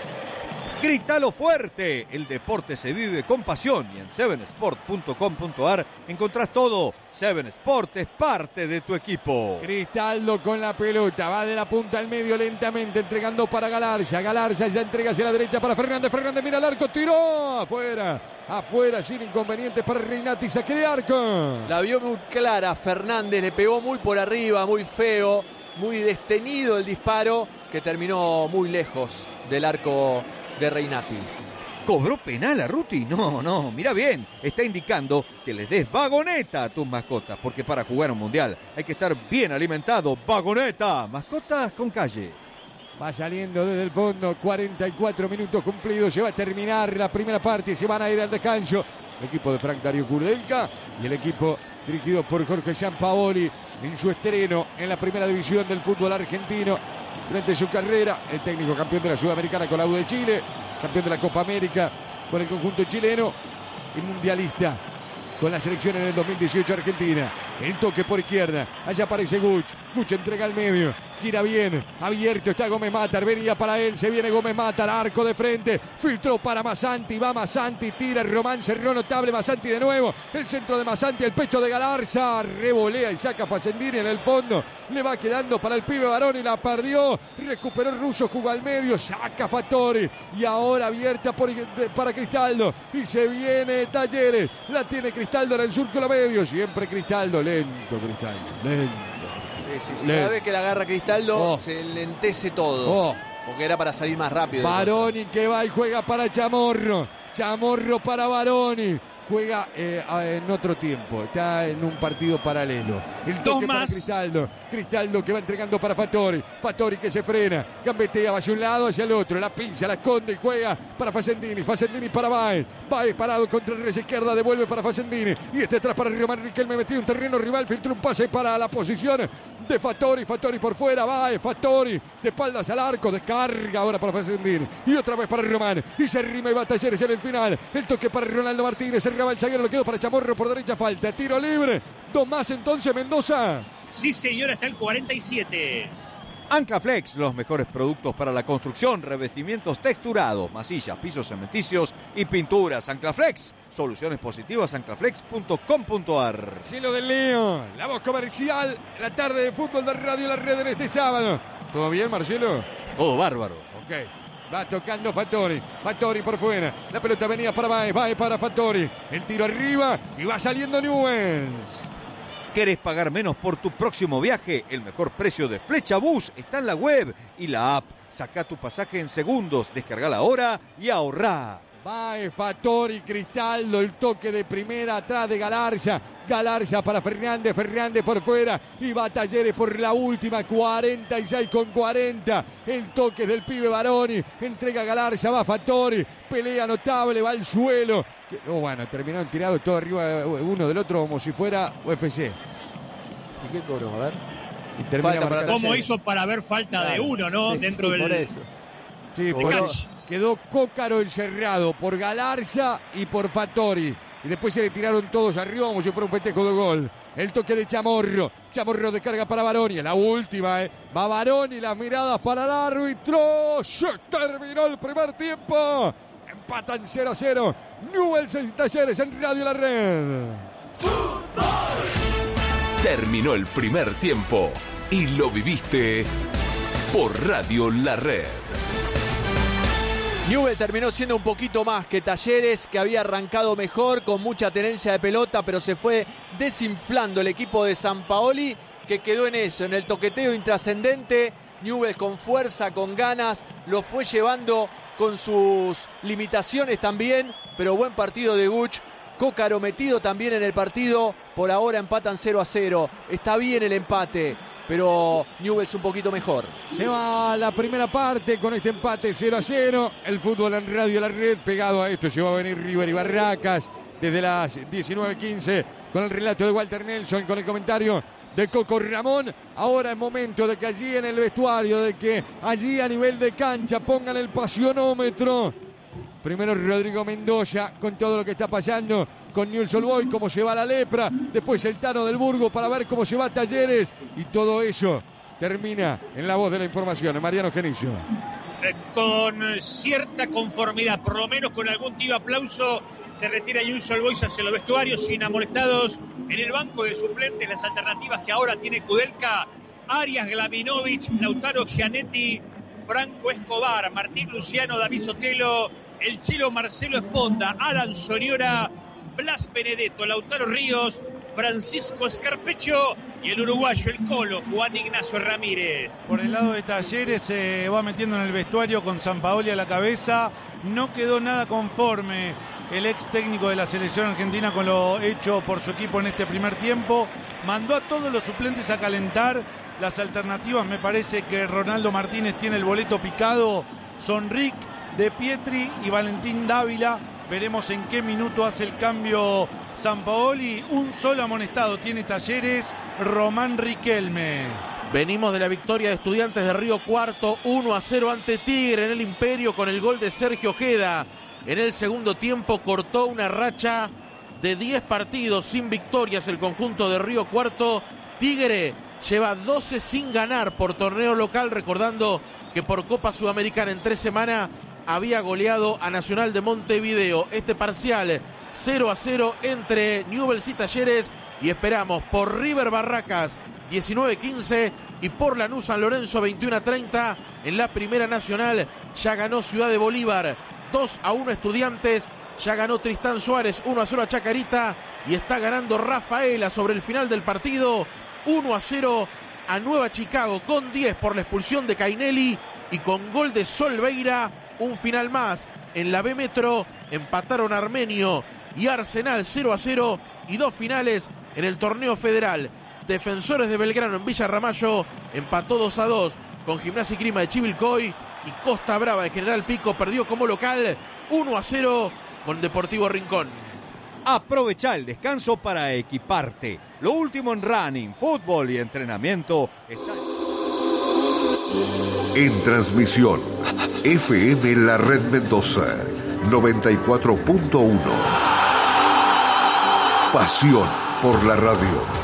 Grítalo fuerte, el deporte se vive con pasión y en seven sport punto com punto a r encontrás todo. Seven Sport es parte de tu equipo. Cristaldo con la pelota, va de la punta al medio lentamente, entregando para Galarza. Galarza ya entrega hacia la derecha para Fernández. Fernández mira el arco, tiró afuera. Afuera sin inconvenientes para Reinati, saque de arco. La vio muy clara Fernández, le pegó muy por arriba, muy feo, muy destenido el disparo, que terminó muy lejos del arco de Reinati. ¿Cobró penal a Ruti? No, no, mira bien, está indicando que les des vagoneta a tus mascotas, porque para jugar un mundial hay que estar bien alimentado. Vagoneta, mascotas con calle. Va saliendo desde el fondo, cuarenta y cuatro minutos cumplidos, se va a terminar la primera parte y se van a ir al descanso. El equipo de Frank Dario Kurdelka y el equipo dirigido por Jorge Sampaoli en su estreno en la primera división del fútbol argentino. Durante su carrera, el técnico campeón de la Sudamericana con la U de Chile, campeón de la Copa América con el conjunto chileno y mundialista con la selección en el dos mil dieciocho Argentina. El toque por izquierda, allá aparece Guch, Guch entrega al medio, gira bien, abierto está Gómez Matar, venía para él, se viene Gómez Matar, arco de frente, filtró para Massanti, va Massanti, tira Román, cerró notable Massanti de nuevo, el centro de Massanti, el pecho de Galarza, revolea y saca Facendini en el fondo, le va quedando para el pibe Baroni, la perdió, recuperó Russo, jugó al medio, saca Fattori y ahora abierta por, para Cristaldo y se viene Talleres, la tiene Cristaldo en el círculo medio, siempre Cristaldo, lento Cristaldo, lento. Sí, sí, sí. Cada vez que la agarra Cristaldo oh. se lentece todo. Oh. Porque era para salir más rápido. Baroni que va y juega para Chamorro. Chamorro para Baroni. Juega eh, en otro tiempo. Está en un partido paralelo. El toque Dos más. para Cristaldo. Cristaldo que va entregando para Fattori. Fattori que se frena. Gambetea hacia un lado, hacia el otro. La pinza, la esconde y juega para Facendini. Facendini para Baez. Baez parado contra el res izquierda. Devuelve para Facendini. Y este atrás para Román Riquelme. Metido en terreno rival. Filtró un pase para la posición de Fattori. Fattori por fuera. Baez. Fattori de espaldas al arco. Descarga ahora para Facendini. Y otra vez para Román. Y se rima y va Talleres en el final. El toque para Ronaldo Martínez. Cerraba el zaguero. Lo quedó para Chamorro por derecha. Falta. Tiro libre. Dos más entonces Mendoza. Sí, señor, hasta el cuarenta y siete. Anclaflex, los mejores productos para la construcción, revestimientos texturados, masillas, pisos cementicios y pinturas. Anclaflex, soluciones positivas, anclaflex punto com punto a r. Cielo del Lío, la voz comercial, la tarde de fútbol de Radio La Red en este sábado. ¿Todo bien, Marcelo? Todo bárbaro. Ok. Va tocando Fattori. Fattori por fuera. La pelota venía para Baez. Baez para Fattori. El tiro arriba y va saliendo Newell's. ¿Querés pagar menos por tu próximo viaje? El mejor precio de Flecha Bus está en la web y la app. Saca tu pasaje en segundos, descargala ahora y ahorrá. Baez, Fattori, Cristaldo, el toque de primera atrás de Galarza. Galarza para Fernández, Fernández por fuera y va Talleres por la última, cuarenta y seis con cuarenta. El toque del pibe Baroni, entrega Galarza, va Fattori, pelea notable, va al suelo. Que, oh, bueno, terminaron tirados todo arriba uno del otro como si fuera U F C. ¿Y qué cobró? A ver. Y termina para ¿Cómo hizo para haber falta claro. de uno, no? Sí, Dentro sí, del... por eso. Sí, por eso. Quedó Cócaro encerrado por Galarza y por Fattori. Y después se le tiraron todos arriba como si fuera un festejo de gol. El toque de Chamorro. Chamorro descarga para Baroni. La última, ¿eh? Va Baroni, las miradas para el árbitro. Se terminó el primer tiempo. Empatan cero a cero. Newell's y Talleres en Radio La Red. Terminó el primer tiempo y lo viviste por Radio La Red. Newell's terminó siendo un poquito más que Talleres, que había arrancado mejor, con mucha tenencia de pelota, pero se fue desinflando el equipo de Sampaoli, que quedó en eso, en el toqueteo intrascendente. Newell's con fuerza, con ganas, lo fue llevando con sus limitaciones también, pero buen partido de Guch. Cócaro metido también en el partido, por ahora empatan cero a cero. Está bien el empate, pero Newell's un poquito mejor. Se va la primera parte con este empate cero a cero. El fútbol en Radio La Red, pegado a esto se va a venir River y Barracas desde las diecinueve quince con el relato de Walter Nelson, con el comentario de Coco Ramón. Ahora es momento de que allí en el vestuario, de que allí a nivel de cancha pongan el pasionómetro. Primero Rodrigo Mendoza con todo lo que está pasando con Newell's Old Boys, cómo se va la lepra. Después el Tano del Burgo para ver cómo se va Talleres. Y todo eso termina en la voz de la información. Mariano Genillo. Eh, con cierta conformidad, por lo menos con algún tibio aplauso, se retira Newell's Old Boys hacia los vestuarios, sin amolestados. En el banco de suplentes, las alternativas que ahora tiene Kudelka: Arias, Glaminovich, Lautaro Gianetti, Franco Escobar, Martín Luciano, David Sotelo, el chilo Marcelo Esponda, Alan Soñora, Blas Benedetto, Lautaro Ríos, Francisco Escarpecho y el uruguayo, el Colo, Juan Ignacio Ramírez. Por el lado de Talleres se va metiendo en el vestuario con Sampaoli a la cabeza. No quedó nada conforme el ex técnico de la selección argentina con lo hecho por su equipo en este primer tiempo. Mandó a todos los suplentes a calentar. Las alternativas, me parece que Ronaldo Martínez tiene el boleto picado. Son Rick, De Pietri y Valentín Dávila. Veremos en qué minuto hace el cambio Sampaoli. Un solo amonestado tiene Talleres, Román Riquelme. Venimos de la victoria de Estudiantes de Río Cuarto, uno a cero ante Tigre en el Imperio, con el gol de Sergio Ojeda. En el segundo tiempo cortó una racha de diez partidos sin victorias el conjunto de Río Cuarto. Tigre lleva doce sin ganar por torneo local, recordando que por Copa Sudamericana en tres semanas había goleado a Nacional de Montevideo. Este parcial cero a cero entre Newell's y Talleres, y esperamos por River Barracas diecinueve quince y por Lanús San Lorenzo veintiuno a treinta. En la Primera Nacional ya ganó Ciudad de Bolívar dos a uno Estudiantes, ya ganó Tristán Suárez uno a cero a Chacarita, y está ganando Rafaela sobre el final del partido uno a cero a Nueva Chicago, con diez por la expulsión de Cainelli y con gol de Solveira. Un final más en la B Metro, empataron Armenio y Arsenal cero a cero, y dos finales en el torneo federal. Defensores de Belgrano en Villa Ramallo empató dos a dos con Gimnasia y Grima de Chivilcoy, y Costa Brava de General Pico perdió como local uno a cero con Deportivo Rincón. Aprovecha el descanso para equiparte. Lo último en running, fútbol y entrenamiento está... En transmisión, F M La Red Mendoza, noventa y cuatro punto uno. Pasión por la radio.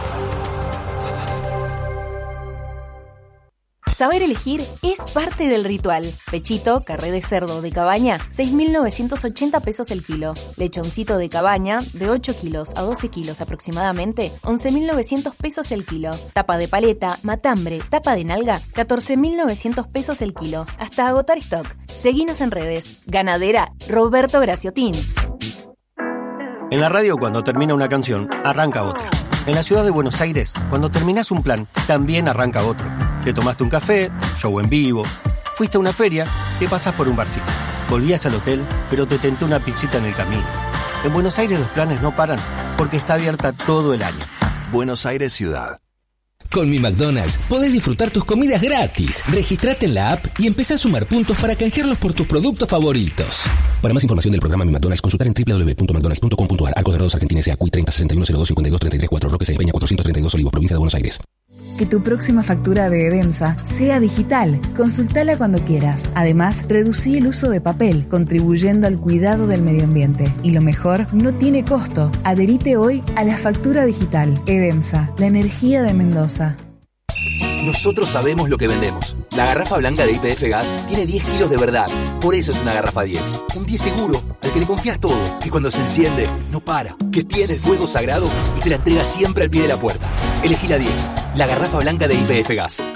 Saber elegir es parte del ritual. Pechito, carré de cerdo de cabaña, seis mil novecientos ochenta pesos el kilo. Lechoncito de cabaña, de ocho kilos a doce kilos aproximadamente, once mil novecientos pesos el kilo. Tapa de paleta, matambre, tapa de nalga, catorce mil novecientos pesos el kilo. Hasta agotar stock. Seguinos en redes. Ganadera Roberto Graciotín. En la radio, cuando termina una canción, arranca otra. En la ciudad de Buenos Aires, cuando terminás un plan, también arranca otro. Te tomaste un café, show en vivo, fuiste a una feria, te pasás por un barcito. Volvías al hotel, pero te tentó una pizzita en el camino. En Buenos Aires los planes no paran, porque está abierta todo el año. Buenos Aires Ciudad. Con mi McDonald's podés disfrutar tus comidas gratis. Registrate en la app y empezá a sumar puntos para canjearlos por tus productos favoritos. Para más información del programa Mi McDonald's, consultar en doble u doble u doble u punto mcdonalds punto com punto a r. Arcos Dorados Argentina S A. Cui treinta sesenta y uno cero dos cincuenta y dos treinta y tres cuatro. Roque C. Peña cuatrocientos treinta y dos Olivos, provincia de Buenos Aires. Que tu próxima factura de Edemsa sea digital. Consultala cuando quieras. Además, reducí el uso de papel, contribuyendo al cuidado del medio ambiente. Y lo mejor, no tiene costo. Adherite hoy a la factura digital. Edemsa, la energía de Mendoza. Nosotros sabemos lo que vendemos. La garrafa blanca de Y P F Gas tiene diez kilos de verdad. Por eso es una garrafa diez. Un diez seguro, al que le confías todo. Que cuando se enciende, no para. Que tiene el fuego sagrado y te la entrega siempre al pie de la puerta. Elegí la diez, la garrafa blanca de Y P F Gas.